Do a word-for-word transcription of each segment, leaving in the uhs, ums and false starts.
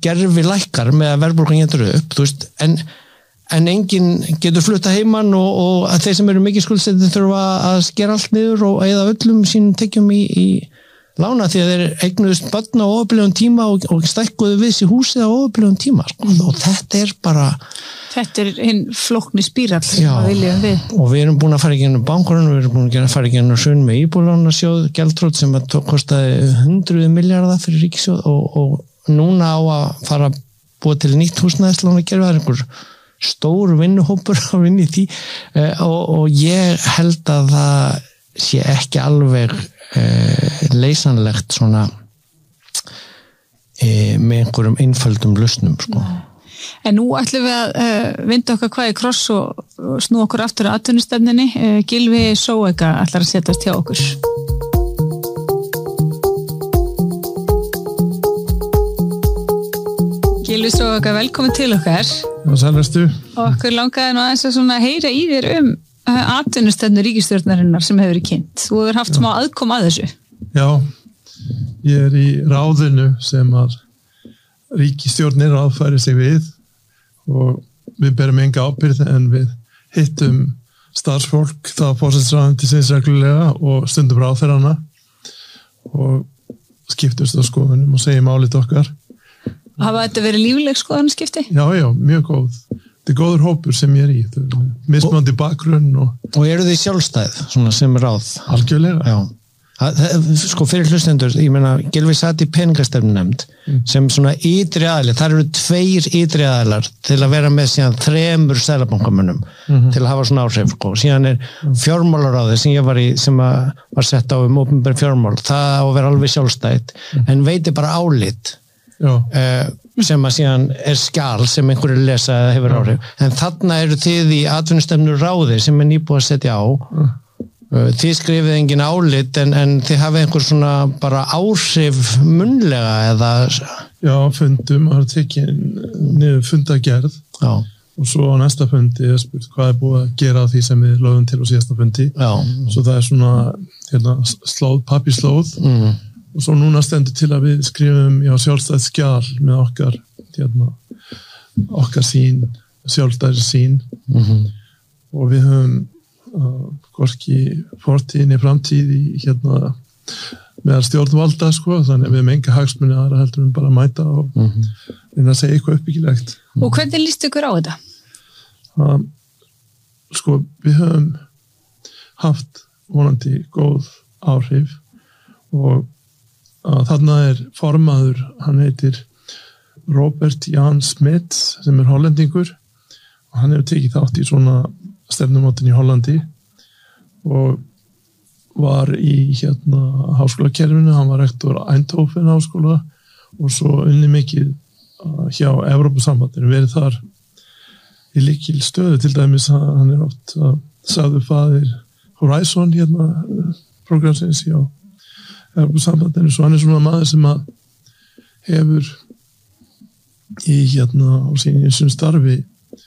gerfi lækkar með að verðbólgan getur upp, þú veist, en en enginn getur flutta heimann og, og að þeir sem eru mikið skuldsettir þurfa að skera allt niður og eyða öllum sínum tekjum í, í lána því að þeir eignuðust börn á óöflegum tíma og, og stækkuðu við sér húsið á óöflegum tíma sko. mm. og þetta er bara þetta er hinn flókni spírall sem við viljum við og við erum búin að fara í gennum bankurinn, við erum búin að fara í gennum sjöun með íbúðlánasjóð gjaldþrot sem að kostaði hundruð milljarða fyrir ríkissjóð og, og núna á að fara að búa til nýtt húsnæðislánakerfi, það er einhver stór vinnuhópur að vinna í því uh, og, og ég held að það sé ekki alveg uh, leysanlegt svona uh, með einhverjum einföldum lausnum sko. En nú ætlum við að uh, vinda okkar hvað í kross og, og snú okkur aftur á atvinnustefninni. uh, Gylfi Zoëga ætlar að setjast hjá okkur. Gylfi Zoëga, velkomin til okkar. Já, sælvestu. Og okkur langaði nú aðeins að svona heyra í þér um atvinnustefnu ríkisstjórnarinnar sem hefur verið kynnt. Þú hefur haft Já. smá aðkom að þessu. Já, ég er í ráðinu sem að ríkisstjórnir aðfæri sig við og við berum enga ábyrgð en við hittum starfsfólk það forsætisráðuneytisins reglulega og stundum ráðherrana og skiptumst á skoðunum og segjum álit okkar. Hafa þetta verið lífleg skoðanaskipti? Já, já, mjög góð. Þetta er góður hópur sem ég er í. Mismunandi bakgrunn og... Og eru þið sjálfstæð, svona sem ráð? Algjörlega. Já. Það, það, sko fyrir hlustendur, ég meina, Gylfi sat í peningastefnunefnd mm. sem svona ytri aðli, þar eru tveir ytri aðlar til að vera með síðan þremur seðlabankamönnum mm-hmm. til að hafa svona áhrif, sko. Síðan er mm. fjármálaráðið sem ég var í, sem að, var sett á um opinber fjármál, það á að vera alveg sjálfstætt, mm. en veitir bara álit. Uh, sem að síðan er skjal sem einhverju lesa eða hefur áhrif en þarna eru þið í atvinnustefnu ráði sem er nýbúið að setja á uh, þið skrifið engin álit en, en þið hafið einhver svona bara áhrif munnlega eða Já, fundum, það er tekið niður fundagerð Já. Og svo á næsta fundi er spurt hvað er búið að gera á því sem við lögum til á síðasta fundi Já. Svo það er svona hérna, slóð, pappírslóð mm. Og svo núna stendur til að við skrifum já, sjálfstætt skjal með okkar hérna, okkar sín, sjálfstæðri sín mm-hmm. og við höfum uh, hvorki fortíðinni framtíð í hérna meðal stjórnvalda sko, þannig að við höfum enga hagsmuni aðra heldur við bara að mæta og mm-hmm. reyna að segja eitthvað uppbyggilegt. Og hvernig líst ykkur á þetta? Uh, sko, við höfum haft vonandi góð áhrif og þarna er formaður, hann heitir Robert Jan Smith sem er hollendingur og hann hefur tekið þátt í svona stefnumótin í Hollandi og var í hérna háskólakerfinu, hann var rektor Eindhoven háskóla og svo unni mikið hjá Evrópusambandinu, verið þar í lykil stöðu til dæmis, hann er oft sagður faðir Horizon hérna programsins hjá Evrópusambandinu, svo hann er svona maður sem að hefur í hérna á sínu starfi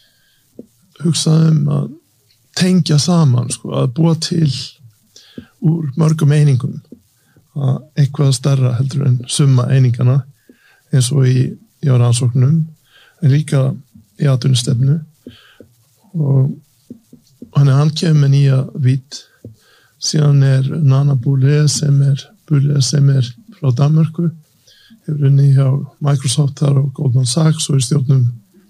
hugsað um að tengja saman, sko, að búa til úr mörgum einingum að eitthvað stærra heldur en summa einingana eins og í, í rannsóknum en líka í atvinnustefnu og hann er hann kemur með nýja vít síðan er Nana Boulé sem er Boulé sem er frá Danmörku hefur unni hjá Microsoft þar og Goldman Sachs og í stjórnum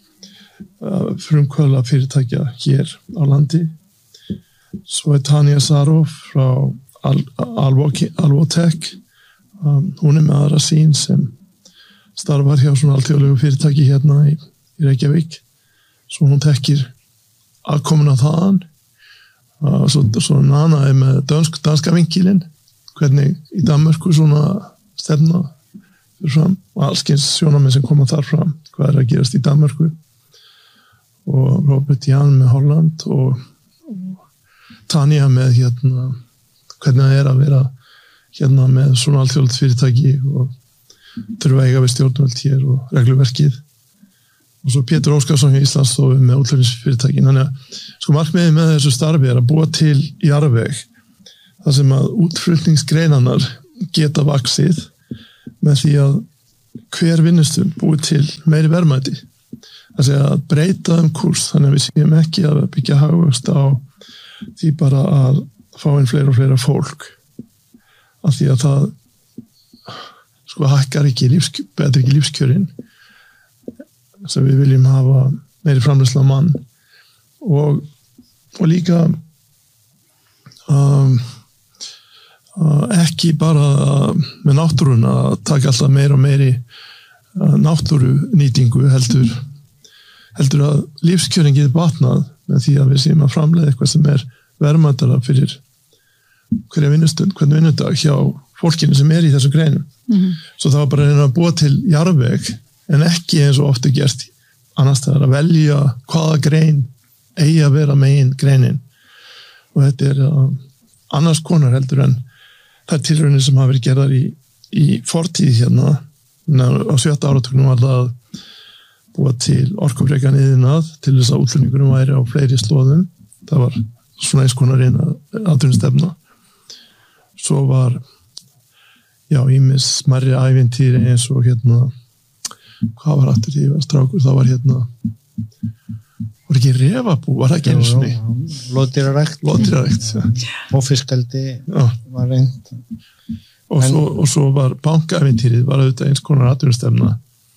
uh, frumkvöla fyrirtækja hér á landi. Svo er Tanja Sarov frá Al Alvotech, um, hún er með aðra sín sem starfar hjá svona alþjóðlegu fyrirtæki hérna í, í Reykjavík, svo hún tekkir aðkomuna þaðan. Uh, svo, svo Nana er með dansk, danska vinkilinn, hvernig í Danmörku svona stefna fyrir fram og allskyns sjónarmið sem koma þar fram, hvað er að gerast í Danmörku og Robert Jan með Holland og, og Tanja með hérna hvernig það er að vera hérna með svona alþjóðlegt fyrirtæki og þurfa að eiga við stjórnvöld hér og regluverkið og svo Pétur Óskarsson í Íslandsstofu með útflutningsfyrirtækin. Þannig að sko markmiðið með þessu starfi er að búa til jarðveg þar sem að útflutningsgreinarnar geta vaxið með því að hver vinnustund búið til meiri verðmæti. Það sé að breyta um kúrs, þannig að við séum ekki að byggja hagvöxt á því bara að fá inn fleira og fleira fólk. Af því að það sko hækkar ekki lífsk, betur ekki lífskjörin sem við viljum hafa meiri framleiðsla á mann og, og líka um, uh, ekki bara með náttúruna að taka alltaf meira og meiri uh, náttúrunýtingu heldur heldur að lífskjörin getur batnað með því að við séum að framleiða eitthvað sem er verðmætara fyrir hverja vinnustund, hvern vinnudag hjá fólkinu sem er í þessum greinum. Mm-hmm. Svo það var bara að reyna að búa til jarðveg en ekki eins og oft er gert annars það er að velja hvaða grein eigi að vera megin greinin og þetta er uh, annars konar heldur en það er tilraunir sem hafa verið gerðar í, í fortíð hérna á sjötta áratugnum var það að búa til orkufrekan iðnað til þess að útflutningurinn væri á fleiri slóðum það var svona eins konar einn atvinnustefna svo var já, ýmis smærri ævintýri eins og hérna hvað var aftur því að strákur, það var hérna var ekki refabú, var það ekki einu sinni lóðdýrarækt lóðdýrarækt og fiskeldi var reynd og, en... svo, og svo var bankaævintýrið var auðvitað eins konar atvinnustefna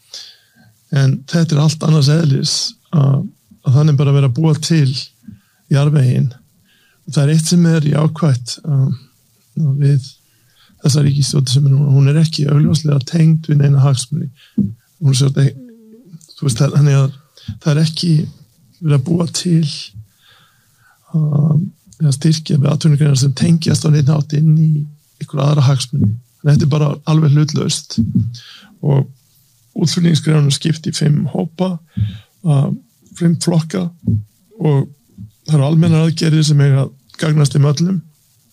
en þetta er allt annars eðlis að, að þannig bara vera að búa til jarðveginn og það er eitt sem er jákvætt um, við þessa ríkisstjórn sem er núna, hún er ekki augljóslega tengd við neina hagsmuni hún er svolítið þú veist, þannig að það er ekki verið að búa til um, að styrkja við atvinnugreinar sem tengjast á neina átt inn í ykkur aðra hagsmuni en þetta er bara alveg hlutlaust og útflutningsgreinunum skipti í fimm hópa uh, fimm flokka og það eru almennar aðgerðir sem eiga að gagnast þeim öllum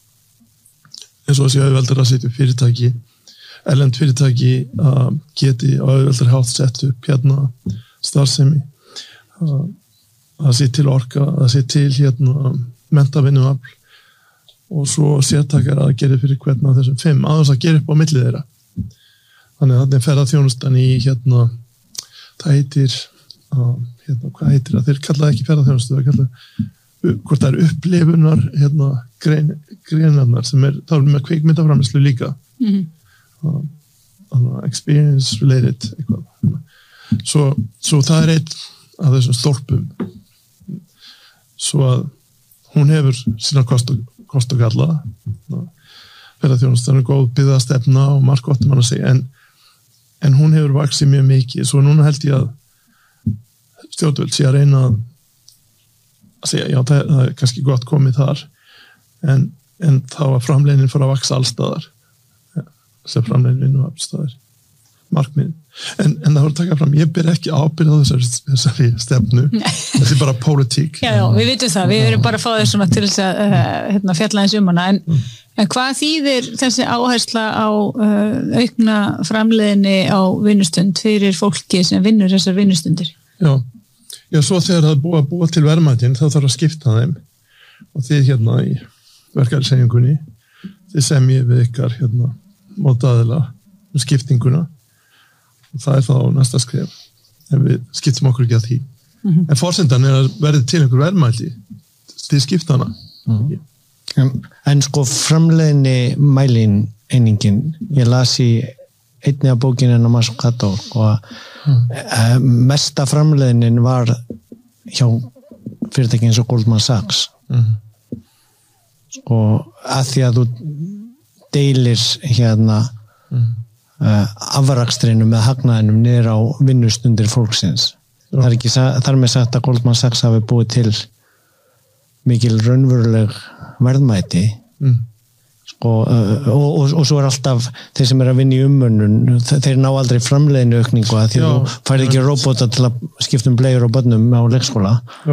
eins og þessi auðveldar að setja upp fyrirtæki erlend fyrirtæki uh, geti á auðveldar hátt sett upp hérna starfsemi uh, að sé til orka að sé til hérna menntavinnuafl og svo sértakar að gera fyrir hvern af þessum fimm aðeins að gera upp á milli þeirra þannig að þetta er ferðaþjónustan í hérna það heitir uh, hérna, hvað heitir það, þeir kallaði ekki ferðaþjónustu það kallaði hvort það er upplifunar hérna, grein, greinarnar sem er, þá er með kvikmyndaframleyslu líka mm-hmm. uh, experience related eitthvað svo, svo það er einn af þessum stólpum svo að hún hefur sína kost og, kost og galla ferðaþjónustan er góð byggðastefna og margt gott mann að segja en, en hún hefur vaksið mjög mikið svo núna held ég að stjórnvöld sé að reyna að að segja, já, það, það er kannski gott komið þar en, en þá að framleginin fór að vaksa allstaðar þess að framleginin vinnu allstaðar markmið en, en það voru að taka fram, ég ber ekki ábyrgð á þessari, þessari stefnu þetta er bara pólitík já, já, við vitum það, við erum bara að fá þér svona til þess að uh, hérna, fjalla eins um hana en, mm. en hvað þýðir þessi áhersla á uh, aukna framleiðinni á vinnustund fyrir fólki sem vinnur þessar vinnustundir? Já Já, svo þegar það er búið að búa til verðmætin þá þarf að skipta þeim og þið hérna í verkefniseiningunni þið semjið við ykkar hérna mótaðila um skiptinguna og það er þá næsta skref en við skiptum okkur ekki að því mm-hmm. en forsendan er að verði til einhver verðmæti til skiptana mm-hmm. en, en sko framleiðinni mælin einingin ég las í einni af bókinni en á Masakato og mm. mesta framleiðinin var hjá fyrirtæki eins og Goldman Sachs mm. sko að því að þú deilir hérna mm. uh, afrakstrinu með hagnaðinum niður á vinnustundir fólksins mm. það er ekki þar með sagt að Goldman Sachs hafi búið til mikil raunveruleg verðmæti mm. Sko, og, og, og svo er alltaf þeir sem er að vinna í umönnun þeir ná aldrei framleiðinu aukningu að því Já, þú færði ekki robota til að skipta um bleiur og börnum á leikskóla Já.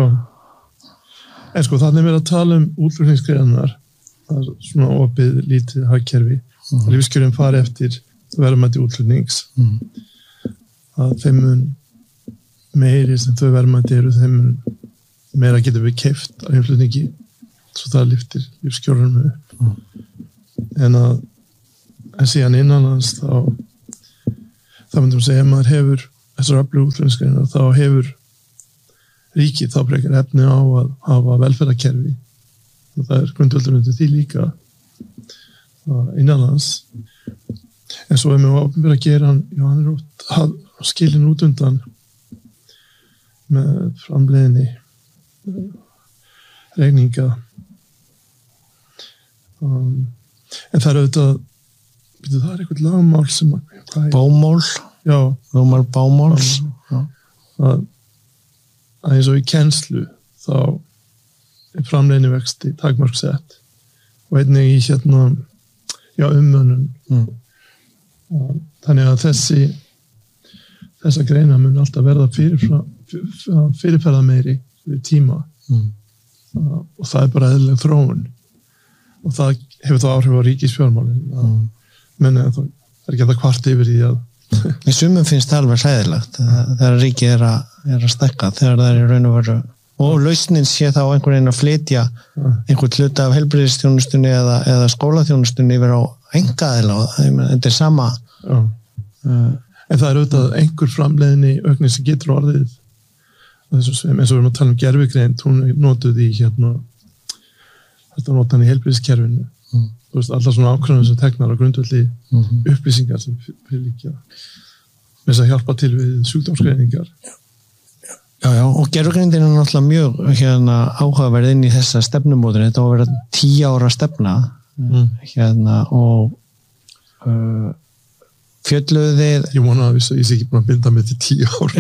En sko þannig er verið að tala um útflutningsgreinar það er svona opið lítið hagkerfi mm. lífskjörin fari eftir verðmæti útflutnings mm. að þeim mun meiri sem þau verðmæti eru þeim mun meira getur við keypt á innflutningi svo það lyftir lífskjörunum upp mm. en að en síðan innan hans þá þá myndum við segja ef maður hefur þessar öflugu útflutningsgreinar þá hefur ríkið þá frekar efni á að hafa velferðarkerfi og það er grundvöldurinn til því líka innanlands en svo ef maður opinber að gera hann, já, hann er út, skilin út undan með framleiðinni regninga um, en það er auðvitað það er eitthvað lagmál sem að bámál já, lagmál bámáls að, að eins og í kennslu þá er framleiðinni vexti takmarksett og einnig í hérna já, umönnun mm. þannig að þessi þessa greina mun alltaf verða fyrirfram fyrirferða meiri fyrir tíma mm. og það er bara eðlileg þróun og það hefur þá áhrif á ríkisfjármálin mm. menn það er ekki að það kvart yfir í að í sumum finnst það alveg hræðilegt þegar ríkið er að, er að stekka þegar það er í raun og veru og lausnin sé þá einhvern veginn að flytja einhvern hluta af heilbrigðisþjónustunni eða, eða skólaþjónustunni yfir á einkaaðila og þetta er sama uh, en það er auðvitað einhver framleiðni aukning sem getur orðið sem eins og við erum að tala um gervigreind hún er notuð í hérna þetta notan í heilbrigðiskerfinu mm. þú veist, allar svona ákvæmum sem tegnar á grundvelli mm-hmm. upplýsingar sem fyrir líka með þess að hjálpa til við sjúkdómsgreiningar já, já, já og gervigreindin er náttúrulega mjög hérna áhugaverð inn í þessa stefnumóðin þetta á að vera tíu ára stefna mm. hérna og uh, fjölluðu þið ég vona að ég sé ekki búin að binda mig til tíu ár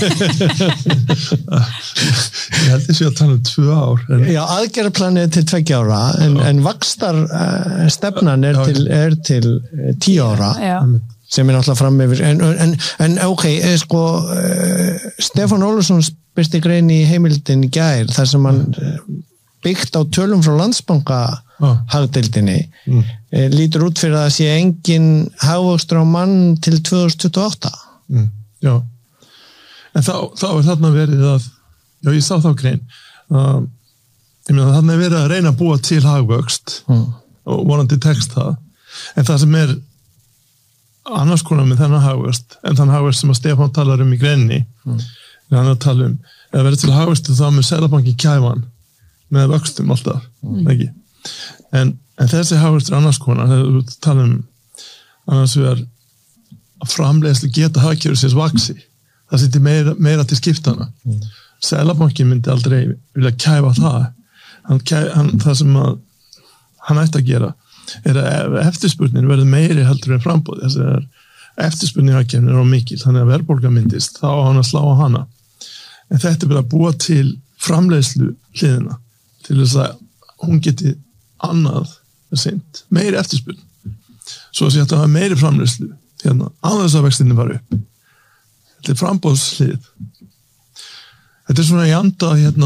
ég held þessi að tala um tvö ár en... já, aðgerðarplanið er til tveggja ára en, en vaxtar uh, stefnan er, til, er til tíu ára já. sem er náttúrulega fram yfir en, en, en ok, sko uh, Stefán Ólafsson byrsti grein í heimildin í gær þar sem hann byggt á tölum frá Landsbanka ah. hagdeildinni mm. e, lítur út fyrir að það sé engin hagvöxtur á mann til tvö þúsund tuttugu og átta mm. já en þá, þá er þarna verið að já ég sá þá grein uh, ég meina þarna er verið að reyna að búa til hagvöxt mm. og vonandi tekst það en það sem er annars konar með þennan hagvöxt en þann hagvöxt sem að Stefán talar um í greinni mm. hann er að tala um eða verið til hagvöxtu þá með Seðlabanki kæfan með vöxtum alltaf mm. ekki en, en þessi hagvöxtur annars konar þegar við tala um annars vegar að framleiðslu geta hagkerfisins vaxi það sittir meira, meira til skiptana mm. Seðlabanki myndi aldrei vilja kæfa það hann, hann, það sem að hann ætti að gera er að eftirspurnin verður meiri heldur en frambúð þess að eftirspurnin í hagkerfinu er á mikil þannig að verðbólga myndist þá á hann að slá á hana en þetta er bara að búa til framleiðslu hliðina til þess að hún geti annað seint, meiri eftirspurn svo að þetta hafa meiri framleiðslu hérna, annars að vextinni var upp þetta er frambóðslið þetta er svona í anda hérna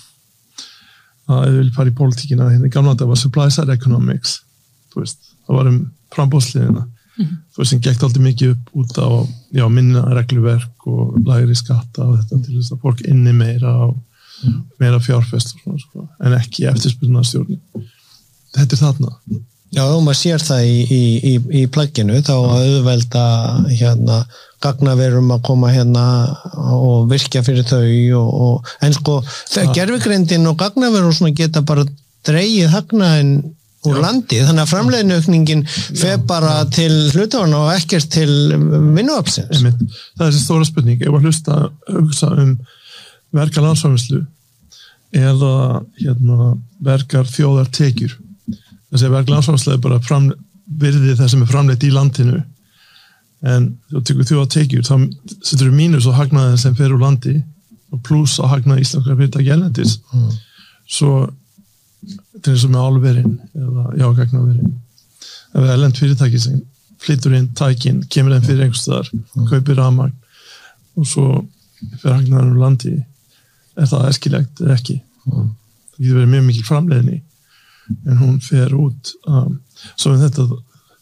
að ég vil fara í pólitíkina hérna í gamla þetta var supply side economics þú veist, það var um frambóðsliðina mm-hmm. þú veist, sem gekkt aldrei mikið upp út á já, minna regluverk og lægri skatta og þetta til þess að fólk inni meira og meira fjárfest og svona, sko, en ekki eftirspurnarstjórn þetta er þarna já, og maður sér það í, í, í, í plagginu þá að auðvelda hérna, gagnaverum að koma hérna og virkja fyrir þau og, og, en sko, gervigreindin og gagnaverum svona geta bara dreigið hagnaðinn úr já. Landi, þannig að framleiðinaukningin fer bara já. Til hlutafana og ekkert til vinnuaflsins það er þessi stóra spurning, ef að hlusta hugsa um verkar landsframleiðslu eða hérna, verkar þjóðartekjur þess að verkar landsframleiðslu er bara fram, virði það sem er framleitt í landinu en þú tekur þjóðartekjur þá setur þú mínus á hagnaðin sem fer úr landi og pluss á hagnaði íslenskra fyrirtækja erlendis mm. svo til þess að með álverin eða jágagnaverin eða erlend fyrirtæki sem flyttur inn tækin, kemur þeim fyrir einhvers staðar mm. kaupir rafmagn og svo fer hagnaðin úr landi er það æskilegt eða ekki mm. það getur verið mjög mikil framleiðni en hún fer út um, svo en þetta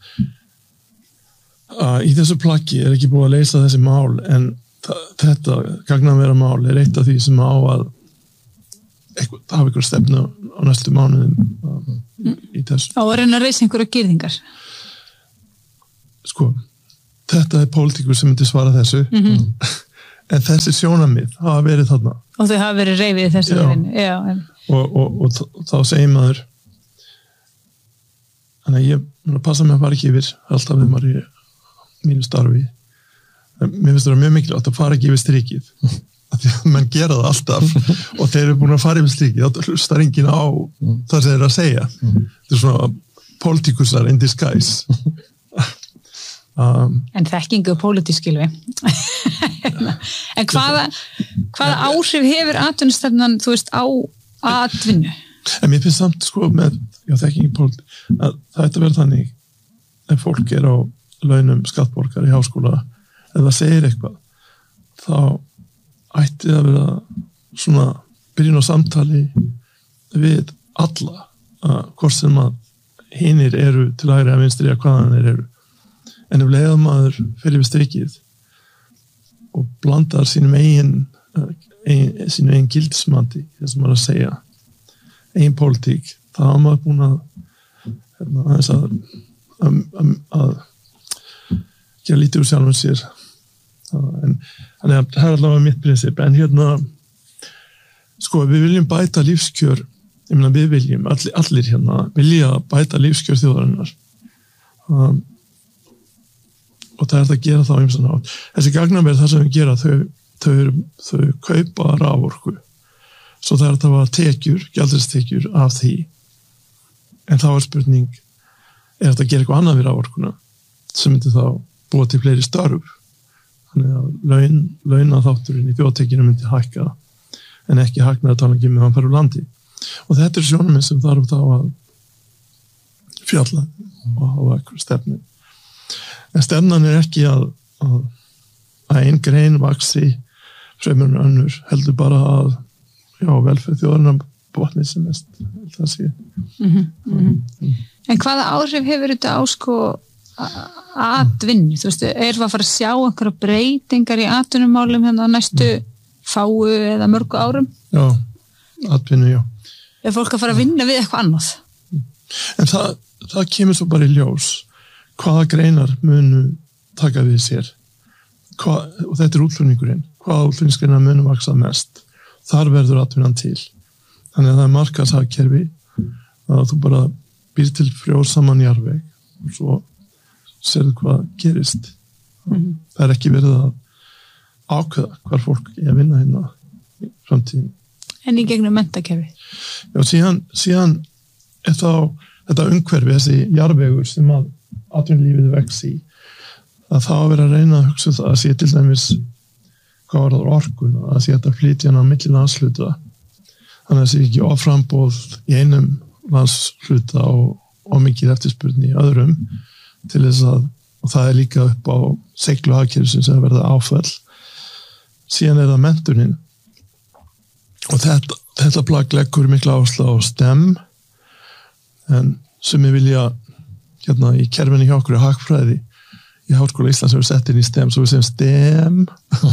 uh, í þessu plaggi er ekki búið að leysa þessi mál en þetta gagnavera mál er eitt af því sem á að eitthvað, hafa ykkur stefnu á næstu mánuðum um, í þessu á að reyna að reysa einhverja girðingar sko þetta er pólitíkur sem myndi svara þessu mm-hmm. en þessi sjónarmið hafa verið þarna og þau hafa verið reyfið þessu vinnu Já, en... og, og, og, og þá segir maður þannig að ég að passa mig að fara ekki yfir alltaf við maður í mínu starfi mér finnst það mjög mikilvægt að fara ekki yfir strikið að því að mann gera það alltaf og þeir eru búin að fara yfir strikið þá hlustar enginn á það sem þeir eru að segja þetta er svona politikusar in disguise um, en þekkingu og pólitískilvi en hvaða hvaða áhrif hefur atvinnustefnan þú veist á atvinnu en mér finnst samt sko með já, þekkingu pólitík að það ætti að vera þannig ef fólk er á launum skattborgar í háskóla ef það segir eitthvað þá ætti að vera svona byrjun á samtali við alla að hvort sem að hinir eru til hægri að vinstri að hvaðan þeir eru en ef leiðum maður fyrir við strikið og blandar sínum eigin, eigin sínum eigin gildismandi þess að maður að segja eigin pólitík þá hafa maður búin að hérna, aðeins að, að, að, að gera lítið úr sjálfum sér en þannig að það er allavega mitt prinsip en hérna sko við viljum bæta lífskjör ég meina við viljum, allir, allir hérna vilja bæta lífskjör þjóðarinnar um, og það er það að gera þá ýmsan hátt þessi gagnaver það sem við gera þau, þau, þau kaupa raforku svo það er að það var tekjur gjaldristekjur af því en þá er spurning er þetta að gera eitthvað annað við raforkuna sem myndi þá búa til fleiri störf þannig að laun, launaþátturinn í þjóðtekinu myndi hækka en ekki hagnaði að tala ekki með hann fara úr landi og þetta er sjónuminn sem þarf þá að fjalla og hafa eitthvað stefnu en stefnan er ekki að að, að ein grein vaxi fremur en önnur heldur bara að já, velferð þjóðarinnar botni sem mest það sé mm-hmm, mm-hmm. En hvaða áhrif hefur þetta á sko atvinnu, þú veist, er það að fara að sjá einhverja breytingar í atvinnumálum hérna næstu fáu eða mörgu árum? Já, atvinnu, já. Er fólk að fara að vinna við eitthvað annað? En það, það kemur svo bara í ljós hvaða greinar munu taka við sér Hva, og þetta er útflutningurinn hvaða útflutningsgreinar munu vaksa mest þar verður atvinnan til þannig að það er markaðshagkerfi að þú bara býr til frjósaman jarðveg og svo serðu hvað gerist mm-hmm. það er ekki verið að ákveða hvar fólk er að vinna hérna í framtíðin en í gegnum menntakerfi já, síðan, síðan er þá þetta umhverfi, þessi jarðvegur sem að atvinnulífið vex í að það að vera að reyna að hugsa það að sé til dæmis hvað var það orkun að sé þetta flytja hana á milli landsluta þannig að það sé ekki offramboð í einum landsluta og, og mikið eftirspurn í öðrum til þess að, og það er líka upp á seiglu hagkerfisins sem verða áfall síðan er það menntunin og þetta, þetta plagg leggur mikla áherslu á STEM en sem ég vilja hérna í kerfinni hjá okkur í hagfræði í Háskóla Íslands hefur sett inn í STEM svo við segjum STEM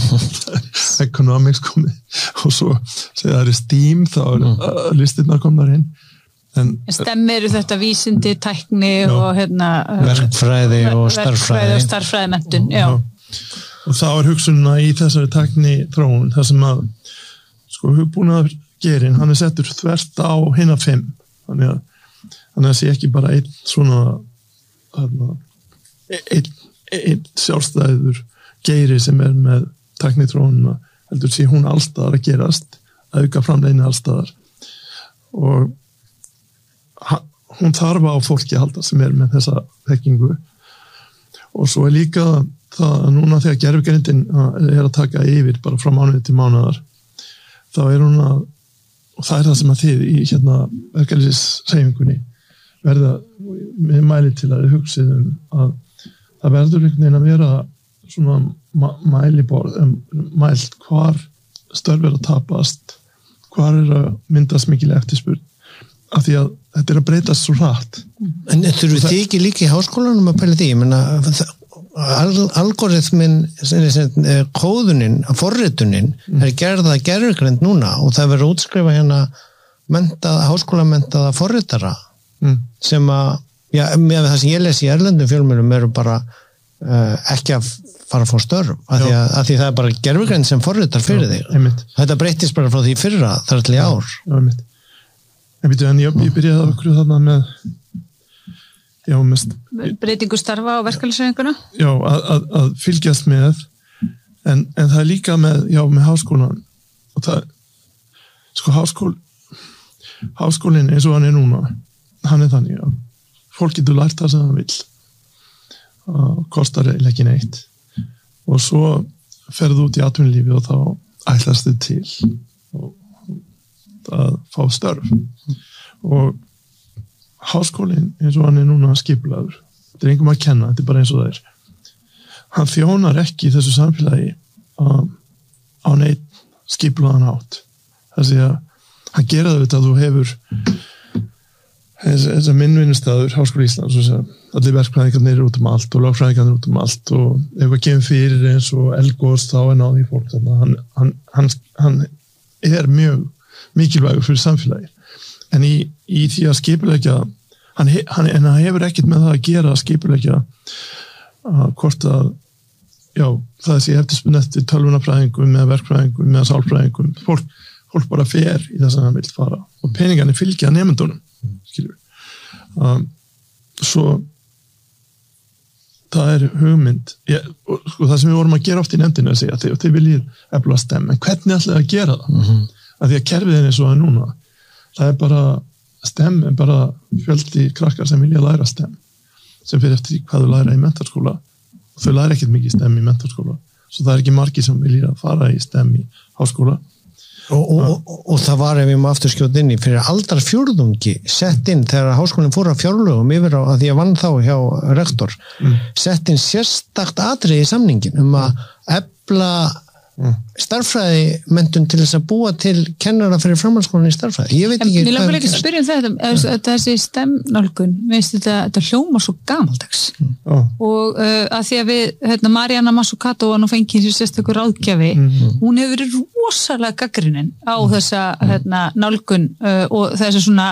economics komið og svo segja það er STEAM þá er mm. listirna komnar inn En, Stemmir þetta vísindi, tækni já, og hérna, verkfræði og starffræði og starffræðimenntun já. Og þá er hugsunna í þessari tækni þróun þar sem að sko hugbúnaðar gerinn, hann er settur þvert á hina fimm þannig að, þannig að sé ekki bara einn svona þarna, einn, einn sjálfstæður geiri sem er með tækni þróunina heldur sé hún allstaðar að gerast auka framleiðni allstaðar og hún þarf á fólki að halda sem er með þessa þekkingu og svo er líka það að núna þegar gervigreindin er að taka yfir bara frá mánuði til mánuðar þá er hún að og það er það sem að þið í hérna verkefnishreyfingunni verða með mæli til að hugsið um að það verður einhvern veginn að vera svona mæliborð um, mælt hvar störf er að tapast hvar er að myndast mikil eftirspurn af því að þetta er að breytast svo hratt. En þurfum þið ekki líka í háskólanum að pæla því? Ég menna, algoritmin, kóðunin, forritunin mm. er gerða gerðugreind núna og það verður að útskrifa hérna mentaða, háskólamentaða forritara mm. sem að, já, með það sem ég les í erlendum fjölmjölum eru bara uh, ekki að fara að fá störf af því, að, að því það er bara gerfugreind sem forritar fyrir þig. Einmitt. Þetta breytist bara frá því fyrra þar til í ár. Já, einmitt. En býtu, en ég, ég byrjaði að okkur þarna með já, mest breytingu starfa á verkefælisræðinguna? Já, að, að, að fylgjast með en, en það er líka með, já, með háskólan og það, sko, háskól háskólinn eins og hann er núna hann er þannig að fólk getur lært það sem það vill og kostar eiginlega ekki neitt og svo ferðu út í atvinnulífi og þá ætlast þið til og að fá störf og háskólinn eins og hann er núna skipulaður þetta er engum að kenna, þetta er bara eins og það er hann þjónar ekki í þessu samfélagi á, á neitt skipulaðan hátt þessi að hann gera það að þú hefur þess að minnvinnustæður Háskóli Íslands og allir verkfræðingarnir eru út um allt og lögfræðingarnir eru út um allt og ef eitthvað kemur fyrir eins og eldgos þá er náði fólk hann, hann, hann, hann er mjög mikilvægur fyrir samfélagi en í, í því að skipuleggja hann, hann, en hann hefur ekkert með það að gera að skipuleggja að hvort að já, það sé eftirspunni eftir tölvunarfræðingum með verkfræðingum með sálfræðingum fólk fólk bara fer í þess að hann vil fara og peningarnir fylgja nemendunum skilur um, svo það er hugmynd ég, og, sko, það sem við vorum að gera oft í nefndinu að segja að þið, þið viljið efla STEM en hvernig ætlaði að gera það mm-hmm. að því að kerfiðin er svo að núna það er bara STEM er bara fjöldi krakkar sem vilja læra STEM sem fyrir eftir hvað þau læra í menntaskóla og þau læra ekkert mikið STEM í menntaskóla svo það er ekki margir sem vilja fara í STEM í háskóla Og, og, og, og það var ef ég má aftur skjóta inn í fyrir aldarfjórðungi sett inn þegar háskólinn fór að fjárlögum yfir á að því að vann þá hjá rektor mm. sett inn sérstakt atriði í samningin um að efla mm. starffræði menntun til þess að búa til kennara fyrir framhaldsskólann í starffræði ég veit ekki en, hvað ekki að spyrja um þetta mm. þessi stemnálgun þetta, þetta hljóma svo gamaldags mm. oh. og uh, að því að við hérna, Mariana Mazzucato var nú fengið sér sérstökur ráðgjafi mm. hún hefur verið rosalega gaggrinin á mm. þessa hérna, nálgun uh, og þessa svona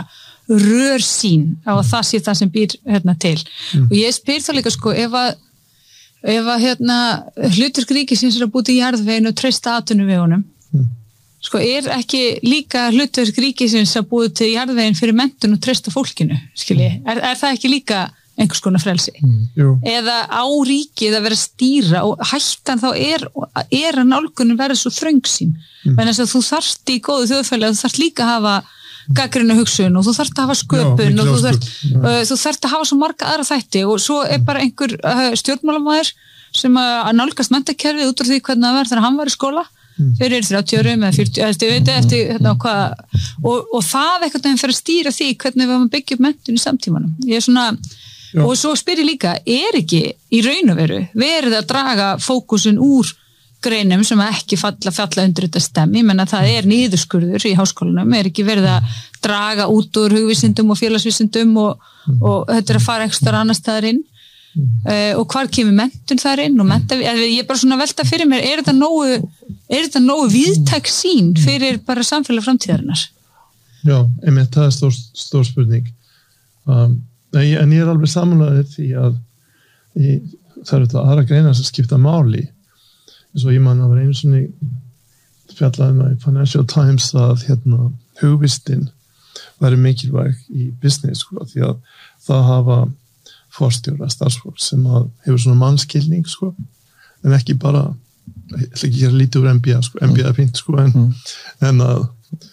rörsýn á að það sé það sem býr hérna, til mm. og ég spyr það líka sko ef að ef að hérna hlutverk ríkisins er að búti í jarðveginu og treysta atvinnuvegunum mm. sko er ekki líka hlutverk ríkisins að búti til jarðvegin fyrir menntun og treysta fólkinu skilji, mm. er, er það ekki líka einhvers konar frelsi mm. eða á ríkið að vera að stýra og hættan þá er, er að nálgunum verða svo þröngsýn mm. menn þess að þú þarft í góðu þjóðfæli þú þarft líka að hafa gaggrinu hugsun og þú þarft að hafa sköpun já, og þú þarft, uh, þú þarft að hafa svo marga aðra þætti og svo er bara einhver uh, stjórnmálamæður sem að nálgast menntakerfið út af því hvernig það verður þegar hann var í skóla fyrir þrjátíu árum eða fjörutíu eftir, eftir, hérna, hvað, og, og það eitthvað þegar fyrir að stýra því hvernig við byggja upp menntun í samtímanum ég er svona, já. Og svo spyr ég líka er ekki í raun og veru verið að draga fókusin úr greinum sem ekki falla, falla undir þetta stemmi, menn að það er niðurskurður í háskólanum, er ekki verið að draga út úr hugvísindum og félagsvísindum og, og þetta er að fara ekstra annars staðar inn mm. uh, og hvar kemur menntun þar inn og menta, ég er bara svona að velta fyrir mér, er þetta nógu, er þetta nógu víðtæk sín fyrir bara samfélag framtíðarinnar? Já, einmitt, það er stór, stór spurning um, en ég er alveg samanlegaðið því að í, það eru þetta aðra greinar sem skipta máli eins og ég man að vera einu svona fjallaði með Financial Times að hérna, hugvistin væri mikilvæg í business sko, því að það hafa forstjóra starfsfólk sem að hefur svona mannskilning sko, en ekki bara ég ætla ekki að gera lítið úr M B A sko, M B A er fínt sko, en, mm. en að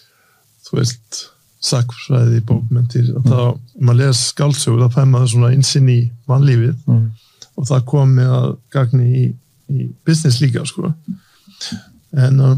þú veist sakfræði, bókmenntir að þá, ef maður les skáldsögur þá fær maður svona innsinn í mannlífið mm. og það kom með að gagni í í business líka sko en uh,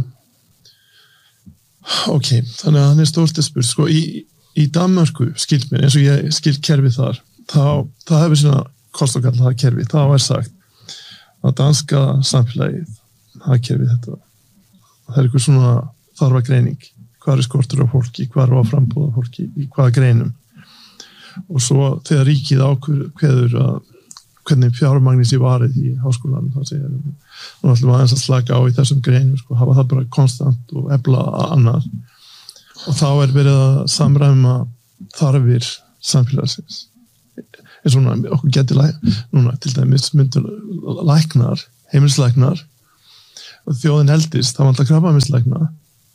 ok, þannig að hann er stórtið spurt sko í, í Danmörku skilt mér eins og ég skilt kerfi þar þá, það hefur svona kost og kall það kerfi, þá er sagt að danska samfélagið það kerfi þetta það er eitthvað svona þarfa greining hvað er skortur á fólki, hvað er á frambúða fólki í hvaða greinum og svo þegar ríkið ákveður að hvernig fjármagnis í varið í háskólanum það segja, nú ætlum við aðeins að slaka á í þessum greinum, sko, hafa það bara konstant og efla annað og þá er verið að samræma þarfir samfélagsins er svona, okkur getur læ, núna til dæmis myndur læknar, heimilislæknar og þjóðin heldist, það vantar krabbameinslækna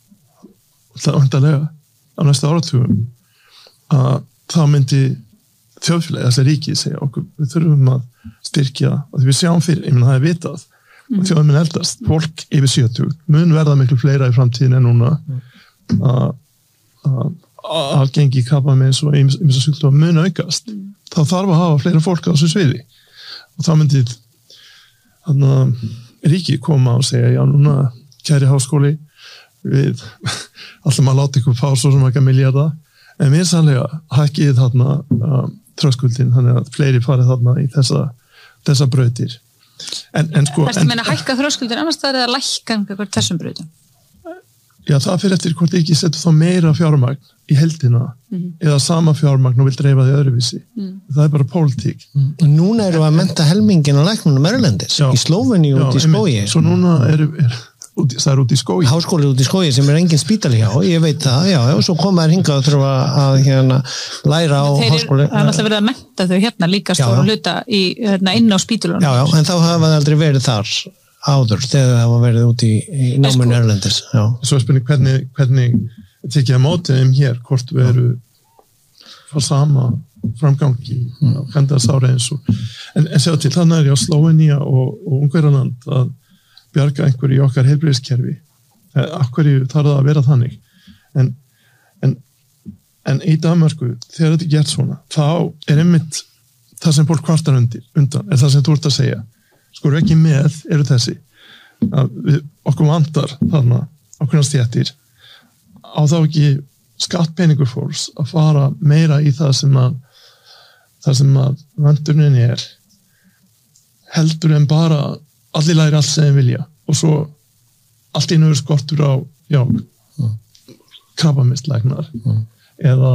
það vantarlega á næsta áratugum að þá myndi þjóðfélagi, þessi ríki segja okkur, við þurfum að styrkja og því við sjáum fyrir, ég menn það er vitað mm. og þjóðin mun eldast, fólk yfir sjötugt mun verða miklu fleira í framtíðin en núna að mm. algengi krabbameins og ýmsa sjúkdóma mun aukast mm. þá þarf að hafa fleira fólk á þessu sviði og þá myndi þannig að ríki koma og segja já núna kæri háskóli við allum að láta ykkur fá svo sem ekki miljarda en mér sannlega hækkið þarna uh, tröskuldin þannig að fleiri farið þarna í þessa, þessa brautir en, en sko Það er að meina hækka tröskuldin annars það er að lækka einhver þessum brautum Já, það fyrir eftir hvort ekki setur þá meira fjármagn í heldina mm. eða sama fjármagn og vil dreifa því öðruvísi. Mm. Það er bara pólitík. Mm. Núna eru að mennta helmingin á læknunum erlendis, já. Í Slóveníu út í skógi. Svo núna eru, er, út, það er út í skógi. Háskóli út í skógi sem er engin spítali hjá, ég veit það, já, og svo koma þær hingað og þurfa að hérna, læra á Þeir háskóli. Það er náttúrulega verið að mennta þau hérna líka stóru hluta í, hérna, inn á spítulunum. Já, já, en þá hafa það aldrei verið þar. áður þegar það var verið út í, í náminu erlendis. Svo er spurning hvernig, hvernig tekið að móti þeim hér, hvort við eru fór sama framgangi mm. hvernig það sára eins og en, en sjá til þannig er ég á Slóveníu og, og Ungverjaland að bjarga einhverju í okkar heilbrigðiskerfi. Akkurju þarf það að vera þannig en, en, en í Danmörku þegar þetta er gert svona þá er einmitt það sem fólk kvartar undir, undan er það sem þú ert að segja sko ekki með eru þessi að við, okkur vantar þarna okkur stjættir á þá ekki skattpeningur fólks að fara meira í það sem að það sem að vandurinn er heldur en bara allir læri allt sem þeim vilja og svo allt í nöður skortur á já, mm. krabbameinslæknar mm. eða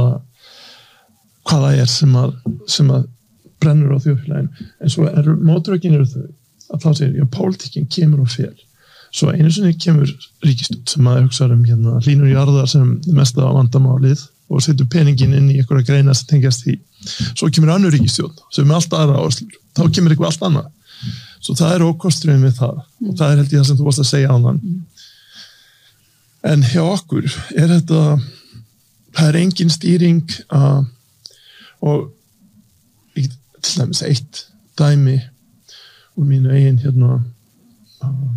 hvað það er sem að, sem að brennur á þjóðfélaginu en svo er mótrökin eru þau að þá segir, já, pólitíkin kemur og fer svo einu sinni kemur ríkisstjórn sem að hugsa um hérna hlýnur jarðar sem mesta vandamálið og setur peningin inn í einhverja greina sem tengjast því svo kemur annur ríkisstjórn sem er allt aðra áherslur þá kemur eitthvað allt annað svo það er ókosturinn við það mm. og það er held ég það sem þú varst að segja áðan mm. en hjá okkur er þetta það er engin stýring uh, og til dæmis eitt dæmi úr mínu eigin hérna uh,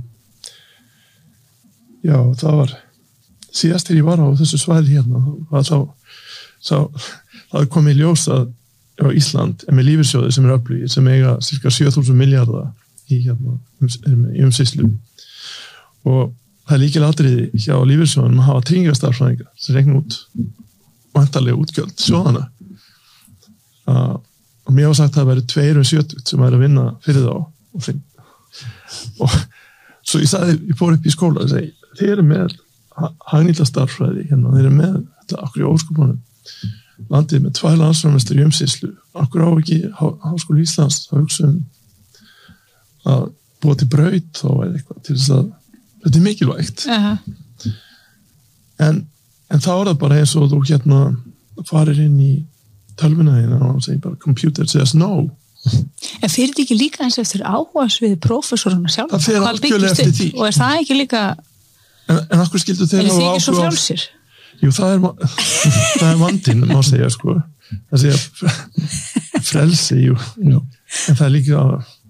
já, það var síðast þegar ég var á þessu svæði hérna þá, þá það kom í ljós að á Ísland er með lífeyrissjóði sem er öflugir sem eiga cirka sjö þúsund milljarða í hérna um, í umsýslu og það er líkilega atriði hjá lífeyrissjóðunum að hafa tryggingastarfræðinga sem reikna út vantarlega útgjöld sjóðana uh, og mér var sagt að það væri tveir um sjötugt sem væri að vinna fyrir þá og, og svo ég sagði, ég fór upp í skóla og segi, þeir eru með hagnýtla starffræði hérna, þeir eru með þetta okkur í óskupunum landið með tvær landsframmeistur í umsýslu okkur á ekki há, Háskóli Íslands að hugsa um að búa til braut þá eða eitthvað til þess að þetta er mikilvægt uh-huh. en, en þá er það bara eins og þú hérna farir inn í tölvuna þína og segir bara computer says no En fyrir þetta ekki líka eins og eftir áhugas við prófessoruna sjálf? Það fer algjörlega eftir því. Og er það ekki líka... En, en akkur skildu þeir hafa áhuga... Er þið ekki svo frjálsir? Jú, það er, það er vandinn, má segja, sko. Það segja frelsi, jú. jú. En það er líka...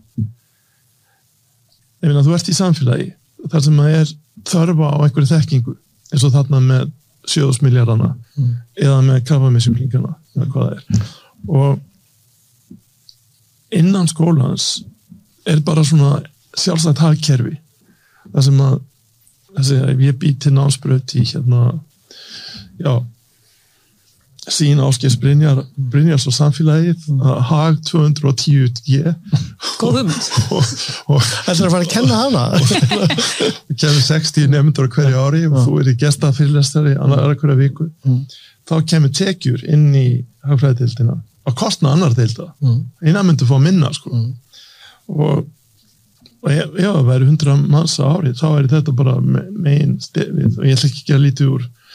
Ég meina, þú ert í samfélagi, þar sem maður er þörfa á einhverju þekkingu, eins og þarna með sjöðusmiljarana, mm. eða með krabbameinssjúklingana, eða hvað það er. Og innan skólans er bara svona sjálfsagt hagkerfi það sem að þessi, ég bý til námsbraut í hérna já sín Ásgeirs Brynjar Brynjars og samfélagið að hag tvö hundruð og tíu G Góð hugmynd Það er að fara að kenna hana Við kemur sextíu nemendur á hverju ári og þú er í gestafyrirlestari annar hverja viku mm. þá kemur tekjur inn í hagfræðideildina að kostna annar deilda mm. einan myndi fá minna sko mm. og, og ef það væri hundrað manns á ári þá er þetta bara megin stefið og ég ætla ekki að líti úr